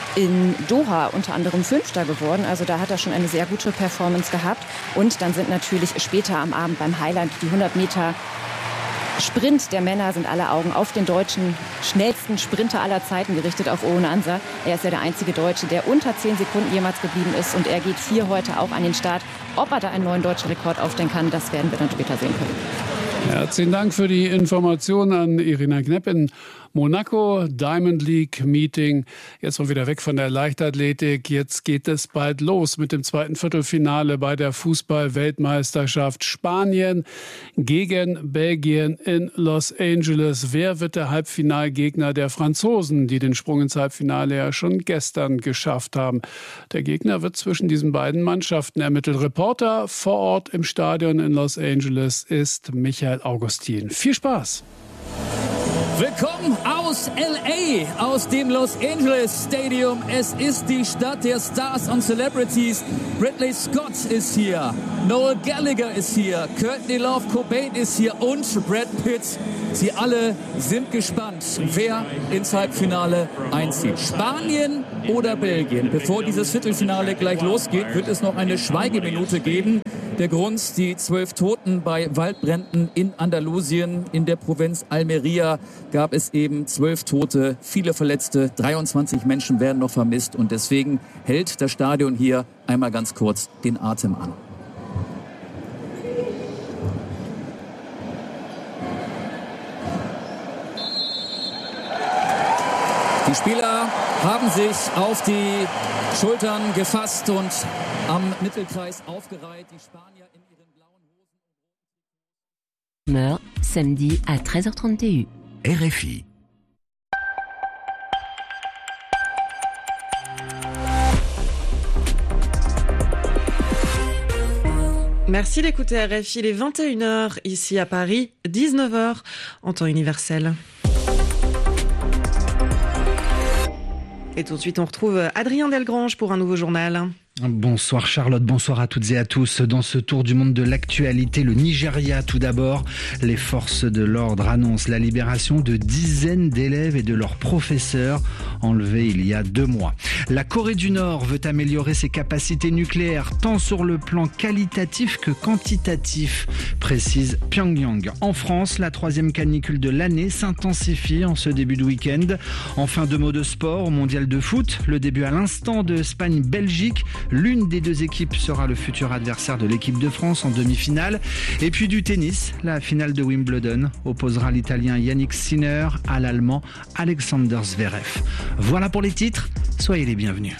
in Doha unter anderem Fünfter geworden. Also da hat er schon eine sehr gute Performance gehabt. Und dann sind natürlich später am Abend beim Highland die hundert Meter Sprint der Männer, sind alle Augen auf den deutschen schnellsten Sprinter aller Zeiten gerichtet, auf Owen Ansa. Er ist ja der einzige Deutsche, der unter zehn Sekunden jemals geblieben ist. Und er geht hier heute auch an den Start. Ob er da einen neuen deutschen Rekord aufstellen kann, das werden wir dann später sehen können. Herzlichen Dank für die Information an Irina Knepp in Monaco, Diamond League Meeting. Jetzt mal wieder weg von der Leichtathletik. Jetzt geht es bald los mit dem zweiten Viertelfinale bei der Fußball-Weltmeisterschaft. Spanien gegen Belgien in Los Angeles. Wer wird der Halbfinalgegner der Franzosen, die den Sprung ins Halbfinale ja schon gestern geschafft haben? Der Gegner wird zwischen diesen beiden Mannschaften ermittelt. Reporter vor Ort im Stadion in Los Angeles ist Michael Augustin. Viel Spaß! Willkommen aus aus L A, aus dem Los Angeles Stadium. Es ist die Stadt der Stars und Celebrities. Ridley Scott ist hier, Noel Gallagher ist hier, Courtney Love Cobain ist hier und Brad Pitt. Sie alle sind gespannt, wer ins Halbfinale einzieht. Spanien oder Belgien? Bevor dieses Viertelfinale gleich losgeht, wird es noch eine Schweigeminute geben. Der Grund, die zwölf Toten bei Waldbränden in Andalusien, in der Provinz Almería, gab es eben zwölf Tote, viele Verletzte, dreiundzwanzig Menschen werden noch vermisst und deswegen hält das Stadion hier einmal ganz kurz den Atem an. Die Spieler haben sich auf die Schultern gefasst und am Mittelkreis aufgereiht. Die Spanier in ihren blauen Hosen. Meurt samedi à treize heures trente. R F I. Merci d'écouter R F I, il est vingt et une heures ici à Paris, dix-neuf heures en temps universel. Et tout de suite, on retrouve Adrien Delgrange pour un nouveau journal. Bonsoir Charlotte, bonsoir à toutes et à tous. Dans ce tour du monde de l'actualité, le Nigeria tout d'abord. Les forces de l'ordre annoncent la libération de dizaines d'élèves et de leurs professeurs enlevés il y a deux mois. La Corée du Nord veut améliorer ses capacités nucléaires tant sur le plan qualitatif que quantitatif, précise Pyongyang. En France, la troisième canicule de l'année s'intensifie en ce début de week-end. Enfin, deux mots de sport au mondial de foot. Le début à l'instant de Espagne-Belgique. L'une des deux équipes sera le futur adversaire de l'équipe de France en demi-finale. Et puis du tennis, la finale de Wimbledon opposera l'Italien Yannick Sinner à l'Allemand Alexander Zverev. Voilà pour les titres, soyez les bienvenus.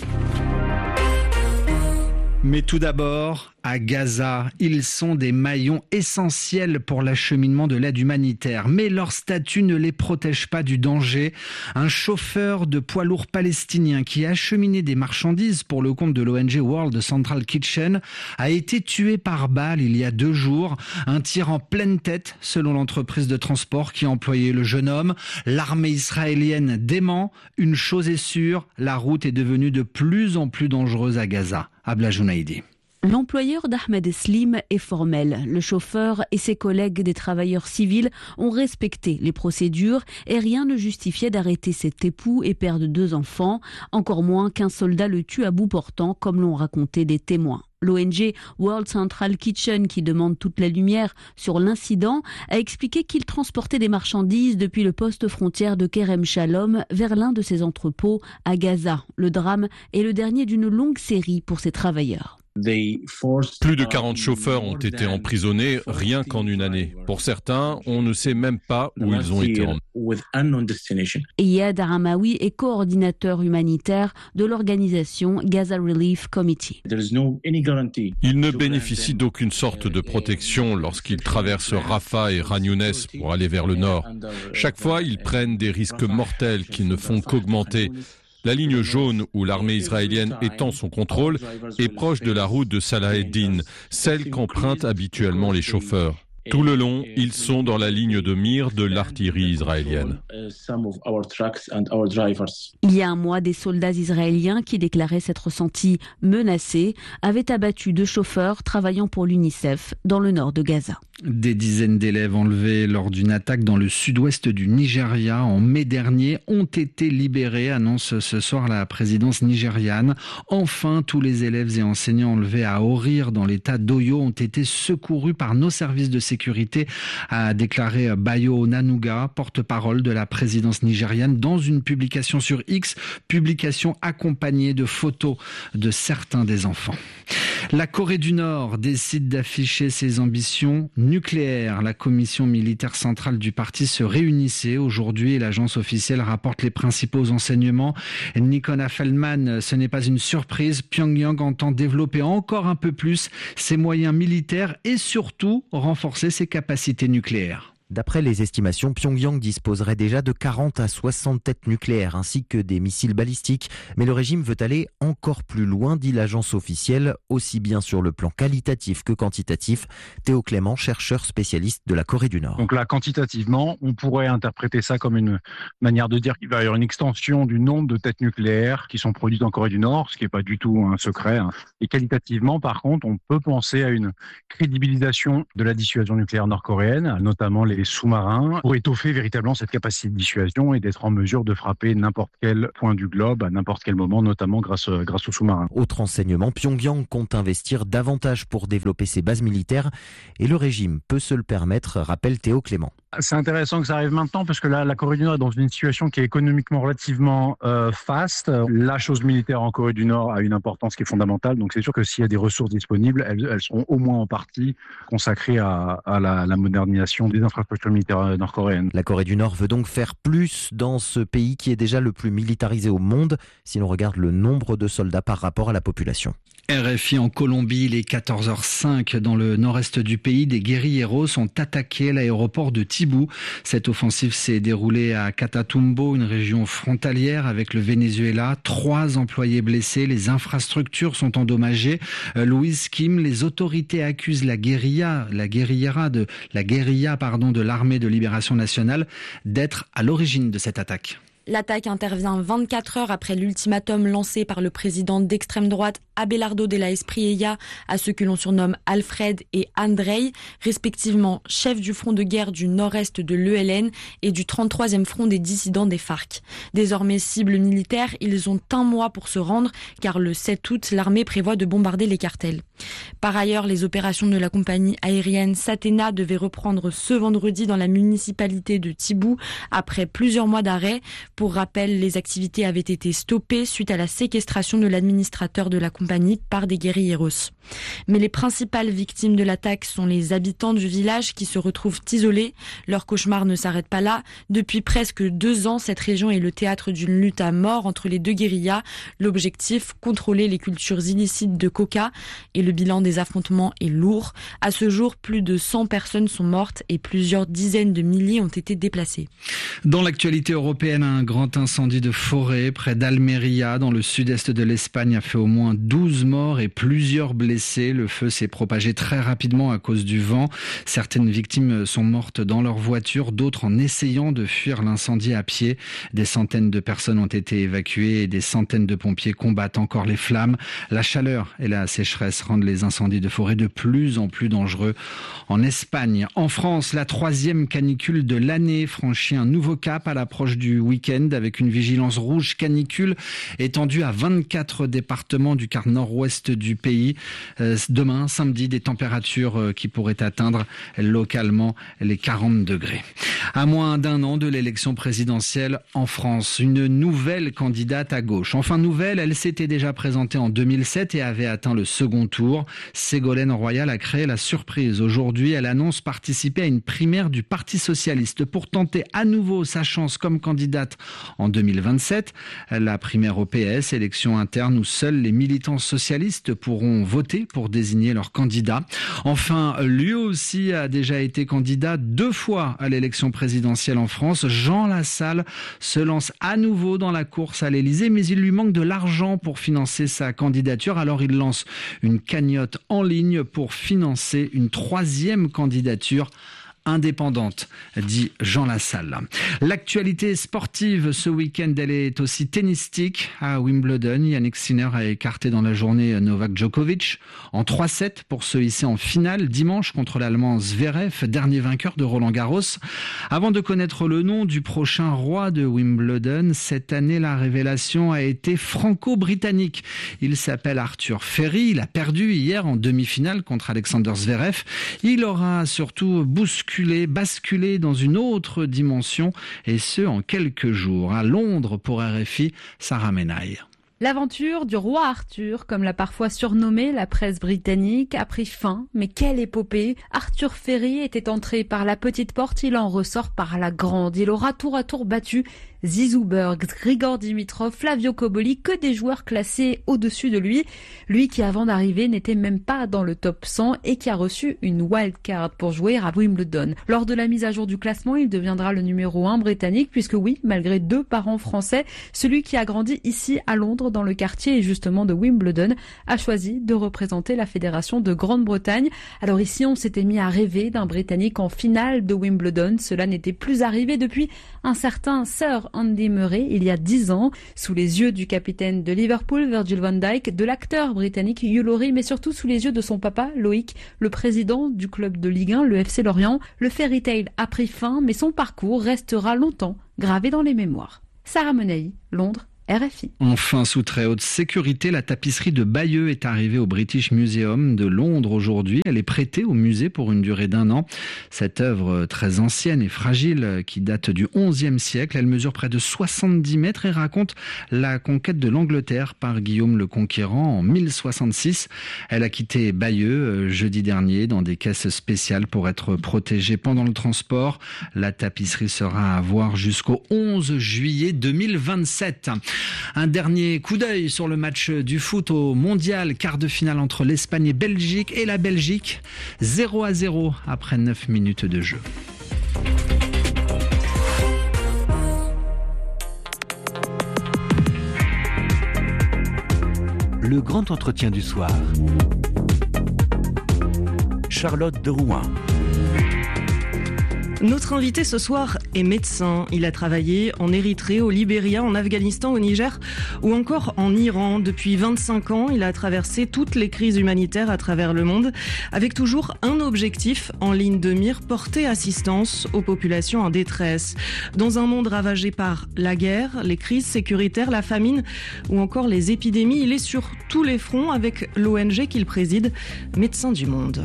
Mais tout d'abord, à Gaza, ils sont des maillons essentiels pour l'acheminement de l'aide humanitaire. Mais leur statut ne les protège pas du danger. Un chauffeur de poids lourd palestinien qui acheminait des marchandises pour le compte de l'O N G World Central Kitchen a été tué par balle il y a deux jours. Un tir en pleine tête, selon l'entreprise de transport qui employait le jeune homme. L'armée israélienne dément. Une chose est sûre, la route est devenue de plus en plus dangereuse à Gaza. Abla Jounaidi. L'employeur d'Ahmed Slim est formel. Le chauffeur et ses collègues des travailleurs civils ont respecté les procédures et rien ne justifiait d'arrêter cet époux et père de deux enfants, encore moins qu'un soldat le tue à bout portant, comme l'ont raconté des témoins. L'O N G World Central Kitchen, qui demande toute la lumière sur l'incident, a expliqué qu'il transportait des marchandises depuis le poste frontière de Kerem Shalom vers l'un de ses entrepôts à Gaza. Le drame est le dernier d'une longue série pour ces travailleurs. Plus de quarante chauffeurs ont été emprisonnés rien qu'en une année. Pour certains, on ne sait même pas où ils ont été emmenés. Iyad Aramawi est coordinateur humanitaire de l'organisation Gaza Relief Committee. Ils ne bénéficient d'aucune sorte de protection lorsqu'ils traversent Rafah et Khan Younes pour aller vers le nord. Chaque fois, ils prennent des risques mortels qui ne font qu'augmenter. La ligne jaune où l'armée israélienne étend son contrôle est proche de la route de Salah ed-Din, celle qu'empruntent habituellement les chauffeurs. Tout le long, ils sont dans la ligne de mire de l'artillerie israélienne. Il y a un mois, des soldats israéliens qui déclaraient s'être sentis menacés avaient abattu deux chauffeurs travaillant pour l'UNICEF dans le nord de Gaza. Des dizaines d'élèves enlevés lors d'une attaque dans le sud-ouest du Nigeria en mai dernier ont été libérés, annonce ce soir la présidence nigériane. Enfin, tous les élèves et enseignants enlevés à Orir dans l'état d'Oyo ont été secourus par nos services de sécurité, a déclaré Bayo Onanuga, porte-parole de la présidence nigériane, dans une publication sur X, publication accompagnée de photos de certains des enfants. La Corée du Nord décide d'afficher ses ambitions nucléaires. La commission militaire centrale du parti se réunissait aujourd'hui et l'agence officielle rapporte les principaux enseignements. Nikona Feldman, ce n'est pas une surprise. Pyongyang entend développer encore un peu plus ses moyens militaires et surtout renforcer ses capacités nucléaires. D'après les estimations, Pyongyang disposerait déjà de quarante à soixante têtes nucléaires ainsi que des missiles balistiques. Mais le régime veut aller encore plus loin, dit l'agence officielle, aussi bien sur le plan qualitatif que quantitatif. Théo Clément, chercheur spécialiste de la Corée du Nord. Donc là, quantitativement, on pourrait interpréter ça comme une manière de dire qu'il va y avoir une extension du nombre de têtes nucléaires qui sont produites en Corée du Nord, ce qui n'est pas du tout un secret. Et qualitativement, par contre, on peut penser à une crédibilisation de la dissuasion nucléaire nord-coréenne, notamment les sous-marins, pour étoffer véritablement cette capacité de dissuasion et d'être en mesure de frapper n'importe quel point du globe à n'importe quel moment, notamment grâce, grâce aux sous-marins. Autre enseignement, Pyongyang compte investir davantage pour développer ses bases militaires et le régime peut se le permettre, rappelle Théo Clément. C'est intéressant que ça arrive maintenant parce que là, la Corée du Nord est dans une situation qui est économiquement relativement euh, faste. La chose militaire en Corée du Nord a une importance qui est fondamentale. Donc c'est sûr que s'il y a des ressources disponibles, elles, elles seront au moins en partie consacrées à, à la, la modernisation des infrastructures militaires nord-coréennes. La Corée du Nord veut donc faire plus dans ce pays qui est déjà le plus militarisé au monde si l'on regarde le nombre de soldats par rapport à la population. R F I en Colombie, il est quatorze heures cinq. Dans le nord-est du pays, des guérilleros ont attaqué l'aéroport de Tibú. Cette offensive s'est déroulée à Catatumbo, une région frontalière avec le Venezuela. Trois employés blessés, les infrastructures sont endommagées. Euh, Louise Kim, les autorités accusent la guérilla, la guérilla de la guérilla, pardon, de l'armée de libération nationale d'être à l'origine de cette attaque. L'attaque intervient vingt-quatre heures après l'ultimatum lancé par le président d'extrême droite Abelardo de la Espriella à ceux que l'on surnomme Alfred et Andrei, respectivement chefs du front de guerre du nord-est de l'E L N et du trente-troisième front des dissidents des FARC. Désormais cible militaire, ils ont un mois pour se rendre car le sept août, l'armée prévoit de bombarder les cartels. Par ailleurs, les opérations de la compagnie aérienne Satena devaient reprendre ce vendredi dans la municipalité de Tibú après plusieurs mois d'arrêt. Pour rappel, les activités avaient été stoppées suite à la séquestration de l'administrateur de la compagnie par des guérilleros. Mais les principales victimes de l'attaque sont les habitants du village qui se retrouvent isolés. Leur cauchemar ne s'arrête pas là. Depuis presque deux ans, cette région est le théâtre d'une lutte à mort entre les deux guérillas. L'objectif, contrôler les cultures illicites de coca. Et le bilan des affrontements est lourd. À ce jour, plus de cent personnes sont mortes et plusieurs dizaines de milliers ont été déplacées. Dans l'actualité européenne, un grand incendie de forêt près d'Almeria, dans le sud-est de l'Espagne, a fait au moins douze morts et plusieurs blessés. Le feu s'est propagé très rapidement à cause du vent. Certaines victimes sont mortes dans leur voiture, d'autres en essayant de fuir l'incendie à pied. Des centaines de personnes ont été évacuées et des centaines de pompiers combattent encore les flammes. La chaleur et la sécheresse rendent les incendies de forêt de plus en plus dangereux en Espagne. En France, la troisième canicule de l'année franchit un nouveau cap à l'approche du week-end avec une vigilance rouge canicule étendue à vingt-quatre départements du quart nord-ouest du pays. Euh, demain, samedi, des températures euh, qui pourraient atteindre localement les quarante degrés. À moins d'un an de l'élection présidentielle en France, une nouvelle candidate à gauche. Enfin nouvelle, elle s'était déjà présentée en deux mille sept et avait atteint le second tour. Ségolène Royal a créé la surprise. Aujourd'hui, elle annonce participer à une primaire du Parti socialiste pour tenter à nouveau sa chance comme candidate en deux mille vingt-sept. La primaire au P S, élection interne où seuls les militants socialistes pourront voter pour désigner leur candidat. Enfin, lui aussi a déjà été candidat deux fois à l'élection présidentielle en France. Jean Lassalle se lance à nouveau dans la course à l'Élysée, mais il lui manque de l'argent pour financer sa candidature. Alors il lance une cagnotte en ligne pour financer une troisième candidature indépendante, dit Jean Lassalle. L'actualité sportive ce week-end, elle est aussi tennistique. À Wimbledon, Yannick Sinner a écarté dans la journée Novak Djokovic en trois sept pour se hisser en finale dimanche contre l'Allemand Zverev, dernier vainqueur de Roland-Garros. Avant de connaître le nom du prochain roi de Wimbledon, cette année, la révélation a été franco-britannique. Il s'appelle Arthur Ferry. Il a perdu hier en demi-finale contre Alexander Zverev. Il aura surtout bousculé basculer dans une autre dimension, et ce en quelques jours. À Londres, pour R F I, Sarah Menaille. L'aventure du roi Arthur, comme l'a parfois surnommé la presse britannique, a pris fin. Mais quelle épopée! Arthur Ferry était entré par la petite porte, il en ressort par la grande. Il aura tour à tour battu Zizou Berg, Grigor Dimitrov, Flavio Cobolli, que des joueurs classés au-dessus de lui. Lui qui avant d'arriver n'était même pas dans le top cent et qui a reçu une wildcard pour jouer à Wimbledon. Lors de la mise à jour du classement, il deviendra le numéro un britannique puisque oui, malgré deux parents français, celui qui a grandi ici à Londres dans le quartier et justement de Wimbledon a choisi de représenter la fédération de Grande-Bretagne. Alors ici, on s'était mis à rêver d'un Britannique en finale de Wimbledon. Cela n'était plus arrivé depuis un certain Sir Andy Murray il y a dix ans, sous les yeux du capitaine de Liverpool, Virgil van Dijk, de l'acteur britannique Hugh Laurie, mais surtout sous les yeux de son papa, Loïc, le président du club de Ligue un, le F C Lorient. Le fairy tale a pris fin, mais son parcours restera longtemps gravé dans les mémoires. Sarah Menei, Londres, R F I. Enfin, sous très haute sécurité, la tapisserie de Bayeux est arrivée au British Museum de Londres aujourd'hui. Elle est prêtée au musée pour une durée d'un an. Cette œuvre très ancienne et fragile qui date du onzième siècle, elle mesure près de soixante-dix mètres et raconte la conquête de l'Angleterre par Guillaume le Conquérant en mille soixante-six. Elle a quitté Bayeux jeudi dernier dans des caisses spéciales pour être protégée pendant le transport. La tapisserie sera à voir jusqu'au onze juillet deux mille vingt-sept. Un dernier coup d'œil sur le match du foot au mondial, quart de finale entre l'Espagne et Belgique et la Belgique, zéro à zéro après neuf minutes de jeu. Le grand entretien du soir. Charlotte de Rouen. Notre invité ce soir est médecin. Il a travaillé en Érythrée, au Libéria, en Afghanistan, au Niger ou encore en Iran. Depuis vingt-cinq ans, il a traversé toutes les crises humanitaires à travers le monde avec toujours un objectif en ligne de mire, porter assistance aux populations en détresse. Dans un monde ravagé par la guerre, les crises sécuritaires, la famine ou encore les épidémies, il est sur tous les fronts avec l'O N G qu'il préside, Médecins du Monde.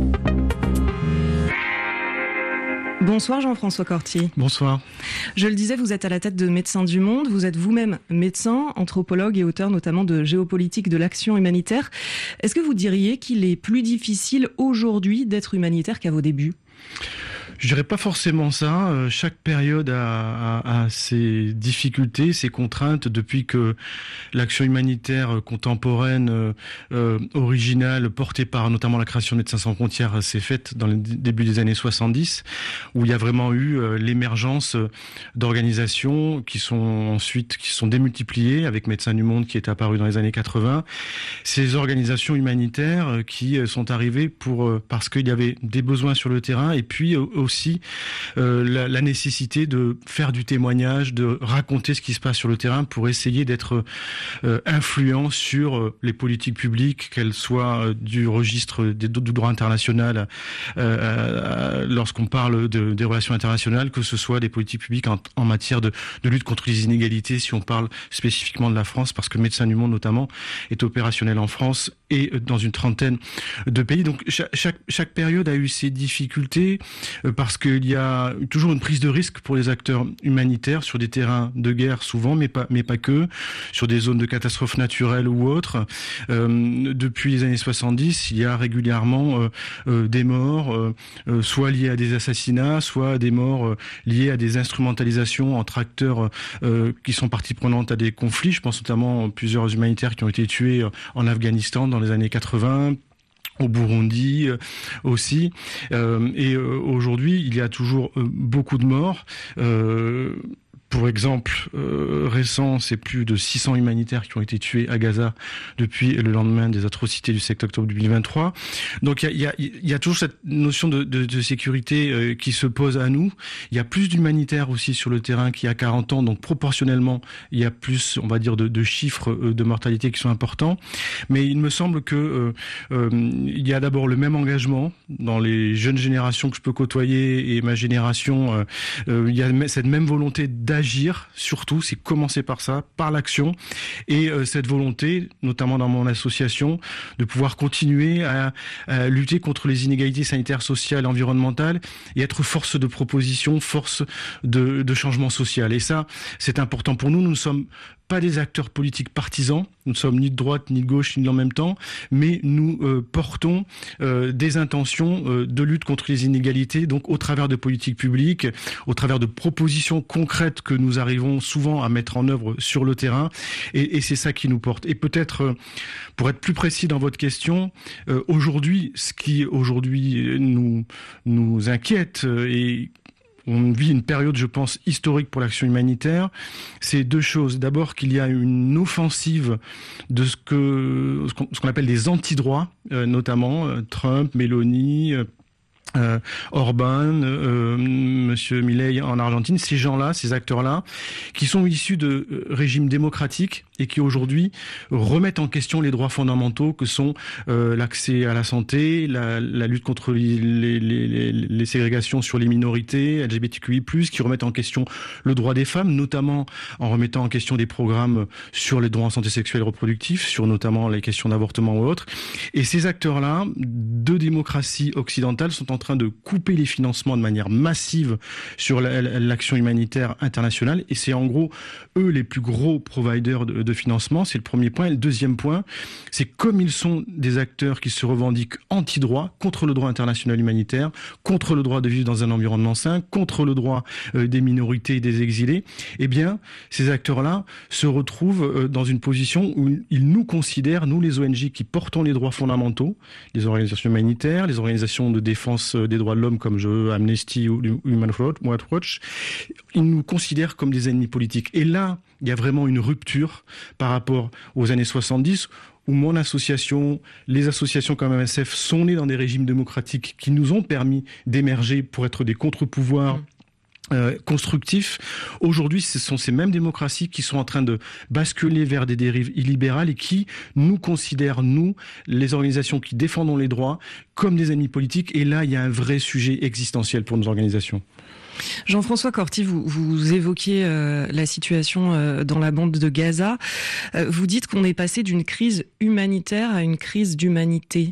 Bonsoir Jean-François Corti. Bonsoir. Je le disais, vous êtes à la tête de Médecins du Monde. Vous êtes vous-même médecin, anthropologue et auteur notamment de Géopolitique de l'action humanitaire. Est-ce que vous diriez qu'il est plus difficile aujourd'hui d'être humanitaire qu'à vos débuts ? Je dirais pas forcément ça. Euh, chaque période a, a, a ses difficultés, ses contraintes. Depuis que l'action humanitaire contemporaine, euh, euh, originale, portée par notamment la création de Médecins sans frontières, s'est faite dans le début des années soixante-dix, où il y a vraiment eu euh, l'émergence d'organisations qui sont ensuite qui sont démultipliées, avec Médecins du Monde qui est apparu dans les années quatre-vingts. Ces organisations humanitaires euh, qui sont arrivées pour euh, parce qu'il y avait des besoins sur le terrain et puis euh, aussi euh, la, la nécessité de faire du témoignage, de raconter ce qui se passe sur le terrain pour essayer d'être euh, influent sur euh, les politiques publiques, qu'elles soient euh, du registre des, du droit international euh, euh, lorsqu'on parle de, des relations internationales, que ce soit des politiques publiques en, en matière de, de lutte contre les inégalités, si on parle spécifiquement de la France, parce que Médecins du Monde notamment est opérationnel en France et dans une trentaine de pays. Donc chaque, chaque, chaque période a eu ses difficultés euh, parce qu'il y a toujours une prise de risque pour les acteurs humanitaires sur des terrains de guerre souvent, mais pas, mais pas que, sur des zones de catastrophes naturelles ou autres. Euh, depuis les années soixante-dix, il y a régulièrement euh, euh, des morts, euh, euh, soit liées à des assassinats, soit des morts euh, liées à des instrumentalisations entre acteurs euh, qui sont partie prenante à des conflits. Je pense notamment à plusieurs humanitaires qui ont été tués en Afghanistan dans les années quatre-vingts. Au Burundi euh, aussi. Euh, et euh, aujourd'hui, il y a toujours euh, beaucoup de morts. Euh, Pour exemple, euh, récent, c'est plus de six cents humanitaires qui ont été tués à Gaza depuis le lendemain des atrocités du sept octobre deux mille vingt-trois. Donc il y a, y, a, y a toujours cette notion de, de, de sécurité euh, qui se pose à nous. Il y a plus d'humanitaires aussi sur le terrain qu'il y a quarante ans, donc proportionnellement, il y a plus, on va dire, de, de chiffres euh, de mortalité qui sont importants. Mais il me semble que euh, euh, il y a d'abord le même engagement dans les jeunes générations que je peux côtoyer et ma génération. Euh, euh, il y a cette même volonté d'agir. Agir, surtout, c'est commencer par ça, par l'action, et euh, cette volonté, notamment dans mon association, de pouvoir continuer à, à lutter contre les inégalités sanitaires, sociales, environnementales, et être force de proposition, force de, de changement social. Et ça, c'est important pour nous. Nous ne sommes pas des acteurs politiques partisans. Nous ne sommes ni de droite, ni de gauche, ni de en même temps, mais nous euh, portons euh, des intentions euh, de lutte contre les inégalités, donc au travers de politiques publiques, au travers de propositions concrètes que nous arrivons souvent à mettre en œuvre sur le terrain, et, et c'est ça qui nous porte. Et peut-être, euh, pour être plus précis dans votre question, euh, aujourd'hui, ce qui aujourd'hui nous, nous inquiète euh, et on vit une période, je pense, historique pour l'action humanitaire. C'est deux choses. D'abord, qu'il y a une offensive de ce que ce qu'on, ce qu'on appelle des antidroits, euh, notamment euh, Trump, Meloni, euh, Euh, Orban, euh, Monsieur Milei en Argentine, ces gens-là, ces acteurs-là, qui sont issus de euh, régimes démocratiques et qui aujourd'hui remettent en question les droits fondamentaux que sont euh, l'accès à la santé, la, la lutte contre les, les, les, les ségrégations sur les minorités, L G B T Q I plus, qui remettent en question le droit des femmes, notamment en remettant en question des programmes sur les droits en santé sexuelle et reproductive, sur notamment les questions d'avortement ou autres. Et ces acteurs-là, de démocratie occidentale, sont en train de couper les financements de manière massive sur la, l'action humanitaire internationale, et c'est en gros eux les plus gros providers de, de financement. C'est le premier point. Et le deuxième point, c'est comme ils sont des acteurs qui se revendiquent anti-droit, contre le droit international humanitaire, contre le droit de vivre dans un environnement sain, contre le droit euh, des minorités et des exilés, eh bien ces acteurs-là se retrouvent euh, dans une position où ils nous considèrent, nous les O N G qui portons les droits fondamentaux, les organisations humanitaires, les organisations de défense des droits de l'homme comme je, Amnesty ou Human Rights Watch, ils nous considèrent comme des ennemis politiques. Et là, il y a vraiment une rupture par rapport aux années soixante-dix, où mon association, les associations comme M S F sont nées dans des régimes démocratiques qui nous ont permis d'émerger pour être des contre-pouvoirs mmh. Euh, constructifs. Aujourd'hui, ce sont ces mêmes démocraties qui sont en train de basculer vers des dérives illibérales et qui nous considèrent, nous, les organisations qui défendons les droits, comme des ennemis politiques. Et là, il y a un vrai sujet existentiel pour nos organisations. Jean-François Corti, vous, vous évoquiez euh, la situation euh, dans la bande de Gaza. Euh, vous dites qu'on est passé d'une crise humanitaire à une crise d'humanité.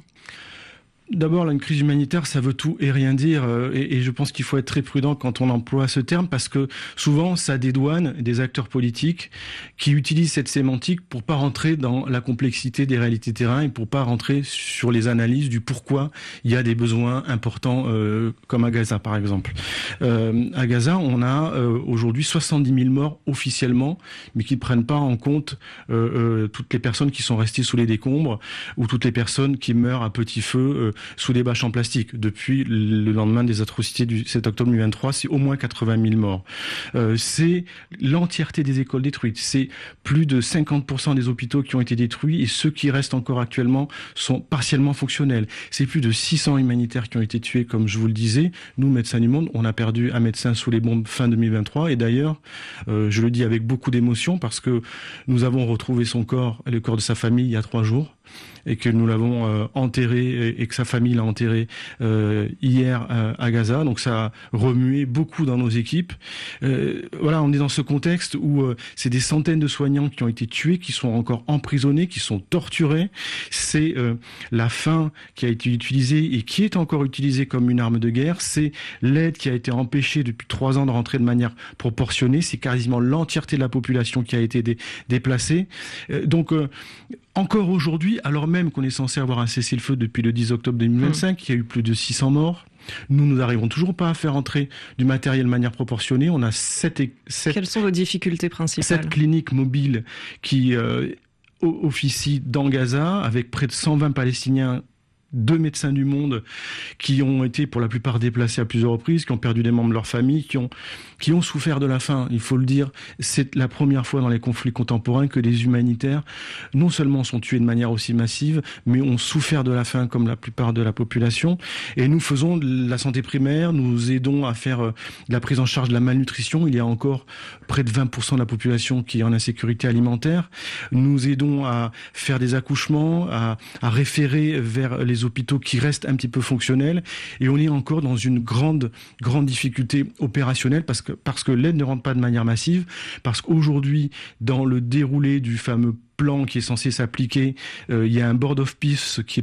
D'abord, une crise humanitaire, ça veut tout et rien dire, et, et je pense qu'il faut être très prudent quand on emploie ce terme, parce que souvent, ça dédouane des acteurs politiques qui utilisent cette sémantique pour pas rentrer dans la complexité des réalités terrain et pour pas rentrer sur les analyses du pourquoi il y a des besoins importants, euh, comme à Gaza, par exemple. Euh, à Gaza, on a euh, aujourd'hui soixante-dix mille morts officiellement, mais qui ne prennent pas en compte euh, euh, toutes les personnes qui sont restées sous les décombres ou toutes les personnes qui meurent à petit feu euh, sous des bâches en plastique. Depuis le lendemain des atrocités du sept octobre deux mille vingt-trois, c'est au moins quatre-vingt mille morts. Euh, c'est l'entièreté des écoles détruites. C'est plus de cinquante pour cent des hôpitaux qui ont été détruits, et ceux qui restent encore actuellement sont partiellement fonctionnels. C'est plus de six cents humanitaires qui ont été tués, comme je vous le disais. Nous, Médecins du Monde, on a perdu un médecin sous les bombes fin deux mille vingt-trois, et d'ailleurs, euh, je le dis avec beaucoup d'émotion, parce que nous avons retrouvé son corps et le corps de sa famille il y a trois jours. Et que nous l'avons euh, enterré et que sa famille l'a enterré euh, hier euh, à Gaza. Donc ça a remué beaucoup dans nos équipes. Euh, voilà, on est dans ce contexte où euh, c'est des centaines de soignants qui ont été tués, qui sont encore emprisonnés, qui sont torturés. C'est euh, la faim qui a été utilisée et qui est encore utilisée comme une arme de guerre. C'est l'aide qui a été empêchée depuis trois ans de rentrer de manière proportionnée. C'est quasiment l'entièreté de la population qui a été dé- déplacée. Euh, donc euh, encore aujourd'hui, alors même qu'on est censé avoir un cessez-le-feu depuis le dix octobre deux mille vingt-cinq, mmh. il y a eu plus de six cents morts. Nous, nous n'arrivons toujours pas à faire entrer du matériel de manière proportionnée. On a sept... sept Quelles sont vos difficultés principales ? Sept cliniques mobiles qui euh, officient dans Gaza, avec près de cent vingt Palestiniens, deux médecins du monde qui ont été pour la plupart déplacés à plusieurs reprises, qui ont perdu des membres de leur famille, qui ont, qui ont souffert de la faim. Il faut le dire, c'est la première fois dans les conflits contemporains que les humanitaires non seulement sont tués de manière aussi massive, mais ont souffert de la faim comme la plupart de la population. Et nous faisons de la santé primaire, nous aidons à faire de la prise en charge de la malnutrition. Il y a encore près de vingt pour cent de la population qui est en insécurité alimentaire. Nous aidons à faire des accouchements, à, à référer vers les hôpitaux qui restent un petit peu fonctionnels, et on est encore dans une grande grande difficulté opérationnelle parce que parce que l'aide ne rentre pas de manière massive, parce qu'aujourd'hui dans le déroulé du fameux plan qui est censé s'appliquer, euh, il y a un board of peace qui est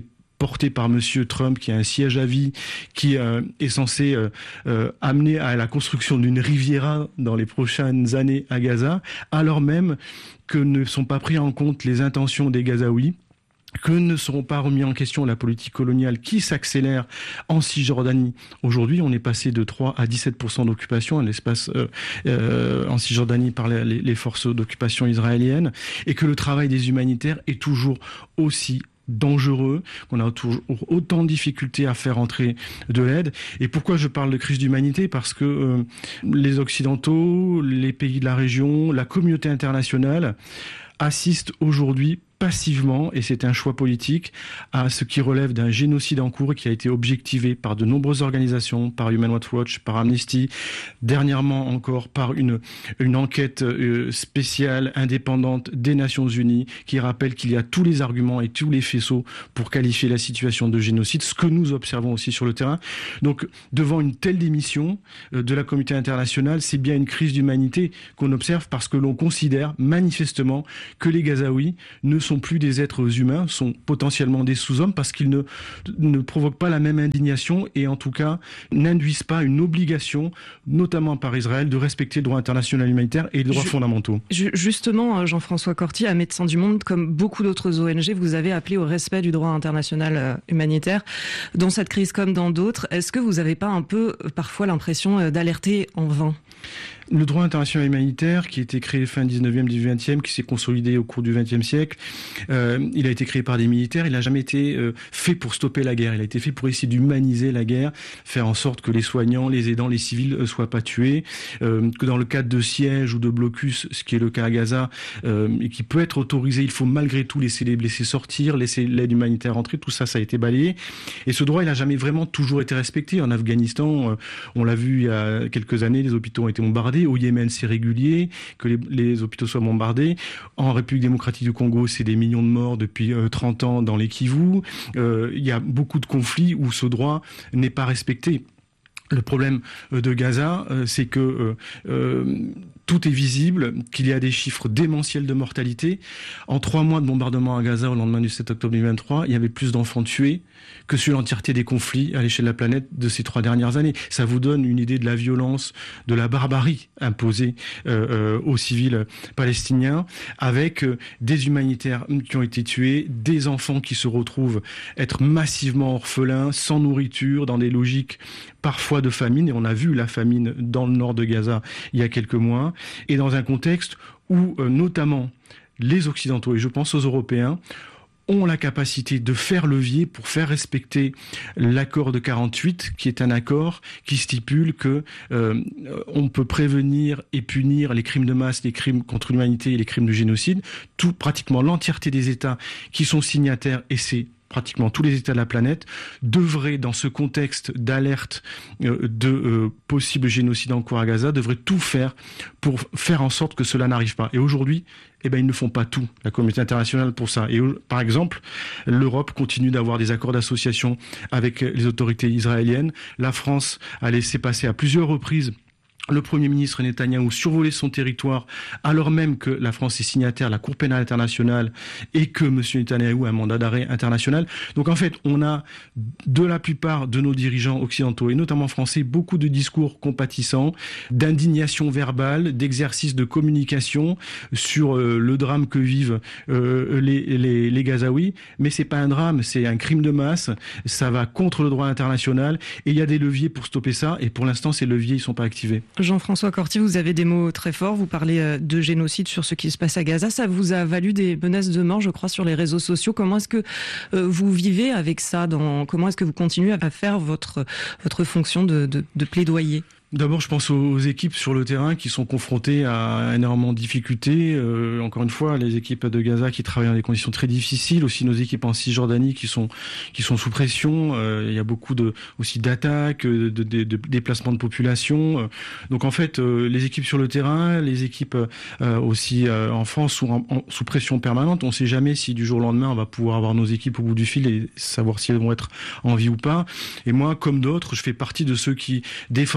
porté par Monsieur Trump, qui a un siège à vie, qui euh, est censé euh, euh, amener à la construction d'une Riviera dans les prochaines années à Gaza, alors même que ne sont pas pris en compte les intentions des Gazaouis, que ne seront pas remis en question la politique coloniale qui s'accélère en Cisjordanie. Aujourd'hui, on est passé de trois à dix-sept pour cent d'occupation à l'espace euh, euh, en Cisjordanie par les, les forces d'occupation israéliennes, et que le travail des humanitaires est toujours aussi dangereux, qu'on a toujours autant de difficultés à faire entrer de l'aide. Et pourquoi je parle de crise d'humanité ? Parce que euh, les Occidentaux, les pays de la région, la communauté internationale assistent aujourd'hui passivement, et c'est un choix politique, à ce qui relève d'un génocide en cours qui a été objectivé par de nombreuses organisations, par Human Rights Watch, par Amnesty, dernièrement encore par une, une enquête euh, spéciale, indépendante des Nations Unies, qui rappelle qu'il y a tous les arguments et tous les faisceaux pour qualifier la situation de génocide, ce que nous observons aussi sur le terrain. Donc, devant une telle démission euh, de la communauté internationale, c'est bien une crise d'humanité qu'on observe, parce que l'on considère manifestement que les Gazaouis ne sont plus des êtres humains, sont potentiellement des sous-hommes, parce qu'ils ne, ne provoquent pas la même indignation, et en tout cas n'induisent pas une obligation, notamment par Israël, de respecter le droit international humanitaire et les droits Je, fondamentaux. Justement, Jean-François Corti, à Médecins du Monde, comme beaucoup d'autres O N G, vous avez appelé au respect du droit international humanitaire, dans cette crise comme dans d'autres. Est-ce que vous n'avez pas un peu parfois l'impression d'alerter en vain ? Le droit international humanitaire, qui a été créé fin dix-neuvième, début vingtième, qui s'est consolidé au cours du vingtième siècle, euh, il a été créé par des militaires, il n'a jamais été euh, fait pour stopper la guerre, il a été fait pour essayer d'humaniser la guerre, faire en sorte que les soignants, les aidants, les civils ne euh, soient pas tués, euh, que dans le cadre de sièges ou de blocus, ce qui est le cas à Gaza, euh, et qui peut être autorisé, il faut malgré tout laisser les blessés sortir, laisser l'aide humanitaire entrer, tout ça, ça a été balayé. Et ce droit, il n'a jamais vraiment toujours été respecté. En Afghanistan, euh, on l'a vu il y a quelques années, les hôpitaux ont été bombardés. Au Yémen, c'est régulier que les, les hôpitaux soient bombardés. En République démocratique du Congo, c'est des millions de morts depuis euh, trente ans dans les Kivu. Euh, il y a beaucoup de conflits où ce droit n'est pas respecté. Le problème de Gaza, c'est que euh, euh, tout est visible, qu'il y a des chiffres démentiels de mortalité. En trois mois de bombardement à Gaza au lendemain du sept octobre deux mille vingt-trois, il y avait plus d'enfants tués que sur l'entièreté des conflits à l'échelle de la planète de ces trois dernières années. Ça vous donne une idée de la violence, de la barbarie imposée euh, euh, aux civils palestiniens, avec euh, des humanitaires qui ont été tués, des enfants qui se retrouvent être massivement orphelins, sans nourriture, dans des logiques parfois de famine, et on a vu la famine dans le nord de Gaza il y a quelques mois, et dans un contexte où euh, notamment les Occidentaux, et je pense aux Européens, ont la capacité de faire levier pour faire respecter l'accord de quarante-huit, qui est un accord qui stipule que euh, on peut prévenir et punir les crimes de masse, les crimes contre l'humanité et les crimes de génocide. Tout, pratiquement l'entièreté des États qui sont signataires, et c'est pratiquement tous les États de la planète, devraient, dans ce contexte d'alerte euh, de euh, possible génocide en cours à Gaza, devraient tout faire pour faire en sorte que cela n'arrive pas. Et aujourd'hui, eh ben, ils ne font pas tout, la communauté internationale, pour ça. Et par exemple, l'Europe continue d'avoir des accords d'association avec les autorités israéliennes. La France a laissé passer à plusieurs reprises le Premier ministre Netanyahou survoler son territoire, alors même que la France est signataire de la Cour pénale internationale et que M. Netanyahou a un mandat d'arrêt international. Donc en fait, on a de la plupart de nos dirigeants occidentaux, et notamment français, beaucoup de discours compatissants, d'indignation verbale, d'exercices de communication sur euh, le drame que vivent euh, les, les, les Gazaouis. Mais c'est pas un drame, c'est un crime de masse, ça va contre le droit international, et il y a des leviers pour stopper ça, et pour l'instant, ces leviers, ils sont pas activés. Jean-François Corti, vous avez des mots très forts, vous parlez de génocide sur ce qui se passe à Gaza, ça vous a valu des menaces de mort, je crois, sur les réseaux sociaux. Comment est-ce que euh, vous vivez avec ça dans... Comment est-ce que vous continuez à faire votre, votre fonction de, de, de plaidoyer ? D'abord, je pense aux équipes sur le terrain qui sont confrontées à énormément de difficultés. Euh, encore une fois, les équipes de Gaza qui travaillent dans des conditions très difficiles. Aussi nos équipes en Cisjordanie qui sont qui sont sous pression. Euh, il y a beaucoup de aussi d'attaques, de, de, de, de déplacements de population. Donc en fait, euh, les équipes sur le terrain, les équipes euh, aussi euh, en France sous, en, sous pression permanente. On ne sait jamais si du jour au lendemain on va pouvoir avoir nos équipes au bout du fil et savoir si elles vont être en vie ou pas. Et moi, comme d'autres, je fais partie de ceux qui défendons de manière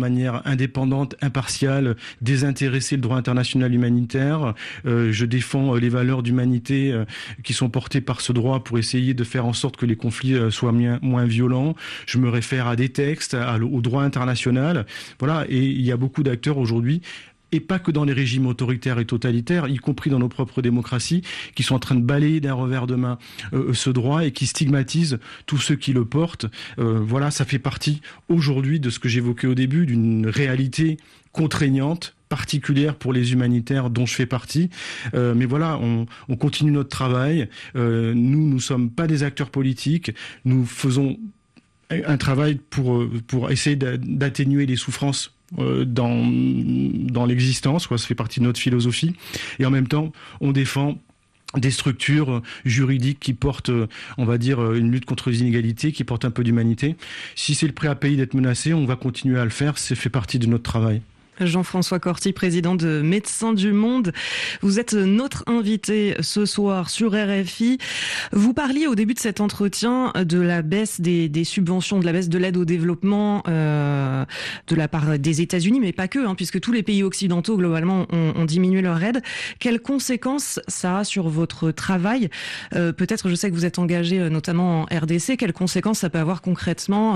manière indépendante, impartiale, désintéressée le droit international humanitaire. Euh, je défends les valeurs d'humanité euh, qui sont portées par ce droit pour essayer de faire en sorte que les conflits euh, soient moins, moins violents. Je me réfère à des textes, à, au droit international. Voilà, et il y a beaucoup d'acteurs aujourd'hui, et pas que dans les régimes autoritaires et totalitaires, y compris dans nos propres démocraties, qui sont en train de balayer d'un revers de main euh, ce droit et qui stigmatisent tous ceux qui le portent. Euh, voilà, ça fait partie aujourd'hui de ce que j'évoquais au début, d'une réalité contraignante, particulière pour les humanitaires dont je fais partie. Euh, mais voilà, on, on continue notre travail. Euh, nous, nous sommes pas des acteurs politiques. Nous faisons un travail pour, pour essayer d'atténuer les souffrances dans, dans l'existence, quoi. Ça fait partie de notre philosophie. Et en même temps, on défend des structures juridiques qui portent, on va dire, une lutte contre les inégalités, qui portent un peu d'humanité. Si c'est le prêt à payer d'être menacé, on va continuer à le faire. Ça fait partie de notre travail. Jean-François Corti, président de Médecins du Monde. Vous êtes notre invité ce soir sur R F I. Vous parliez au début de cet entretien de la baisse des, des subventions, de la baisse de l'aide au développement euh, de la part des États-Unis, mais pas que, hein, puisque tous les pays occidentaux, globalement, ont, ont diminué leur aide. Quelles conséquences ça a sur votre travail ? euh, Peut-être, je sais que vous êtes engagé notamment en R D C. Quelles conséquences ça peut avoir concrètement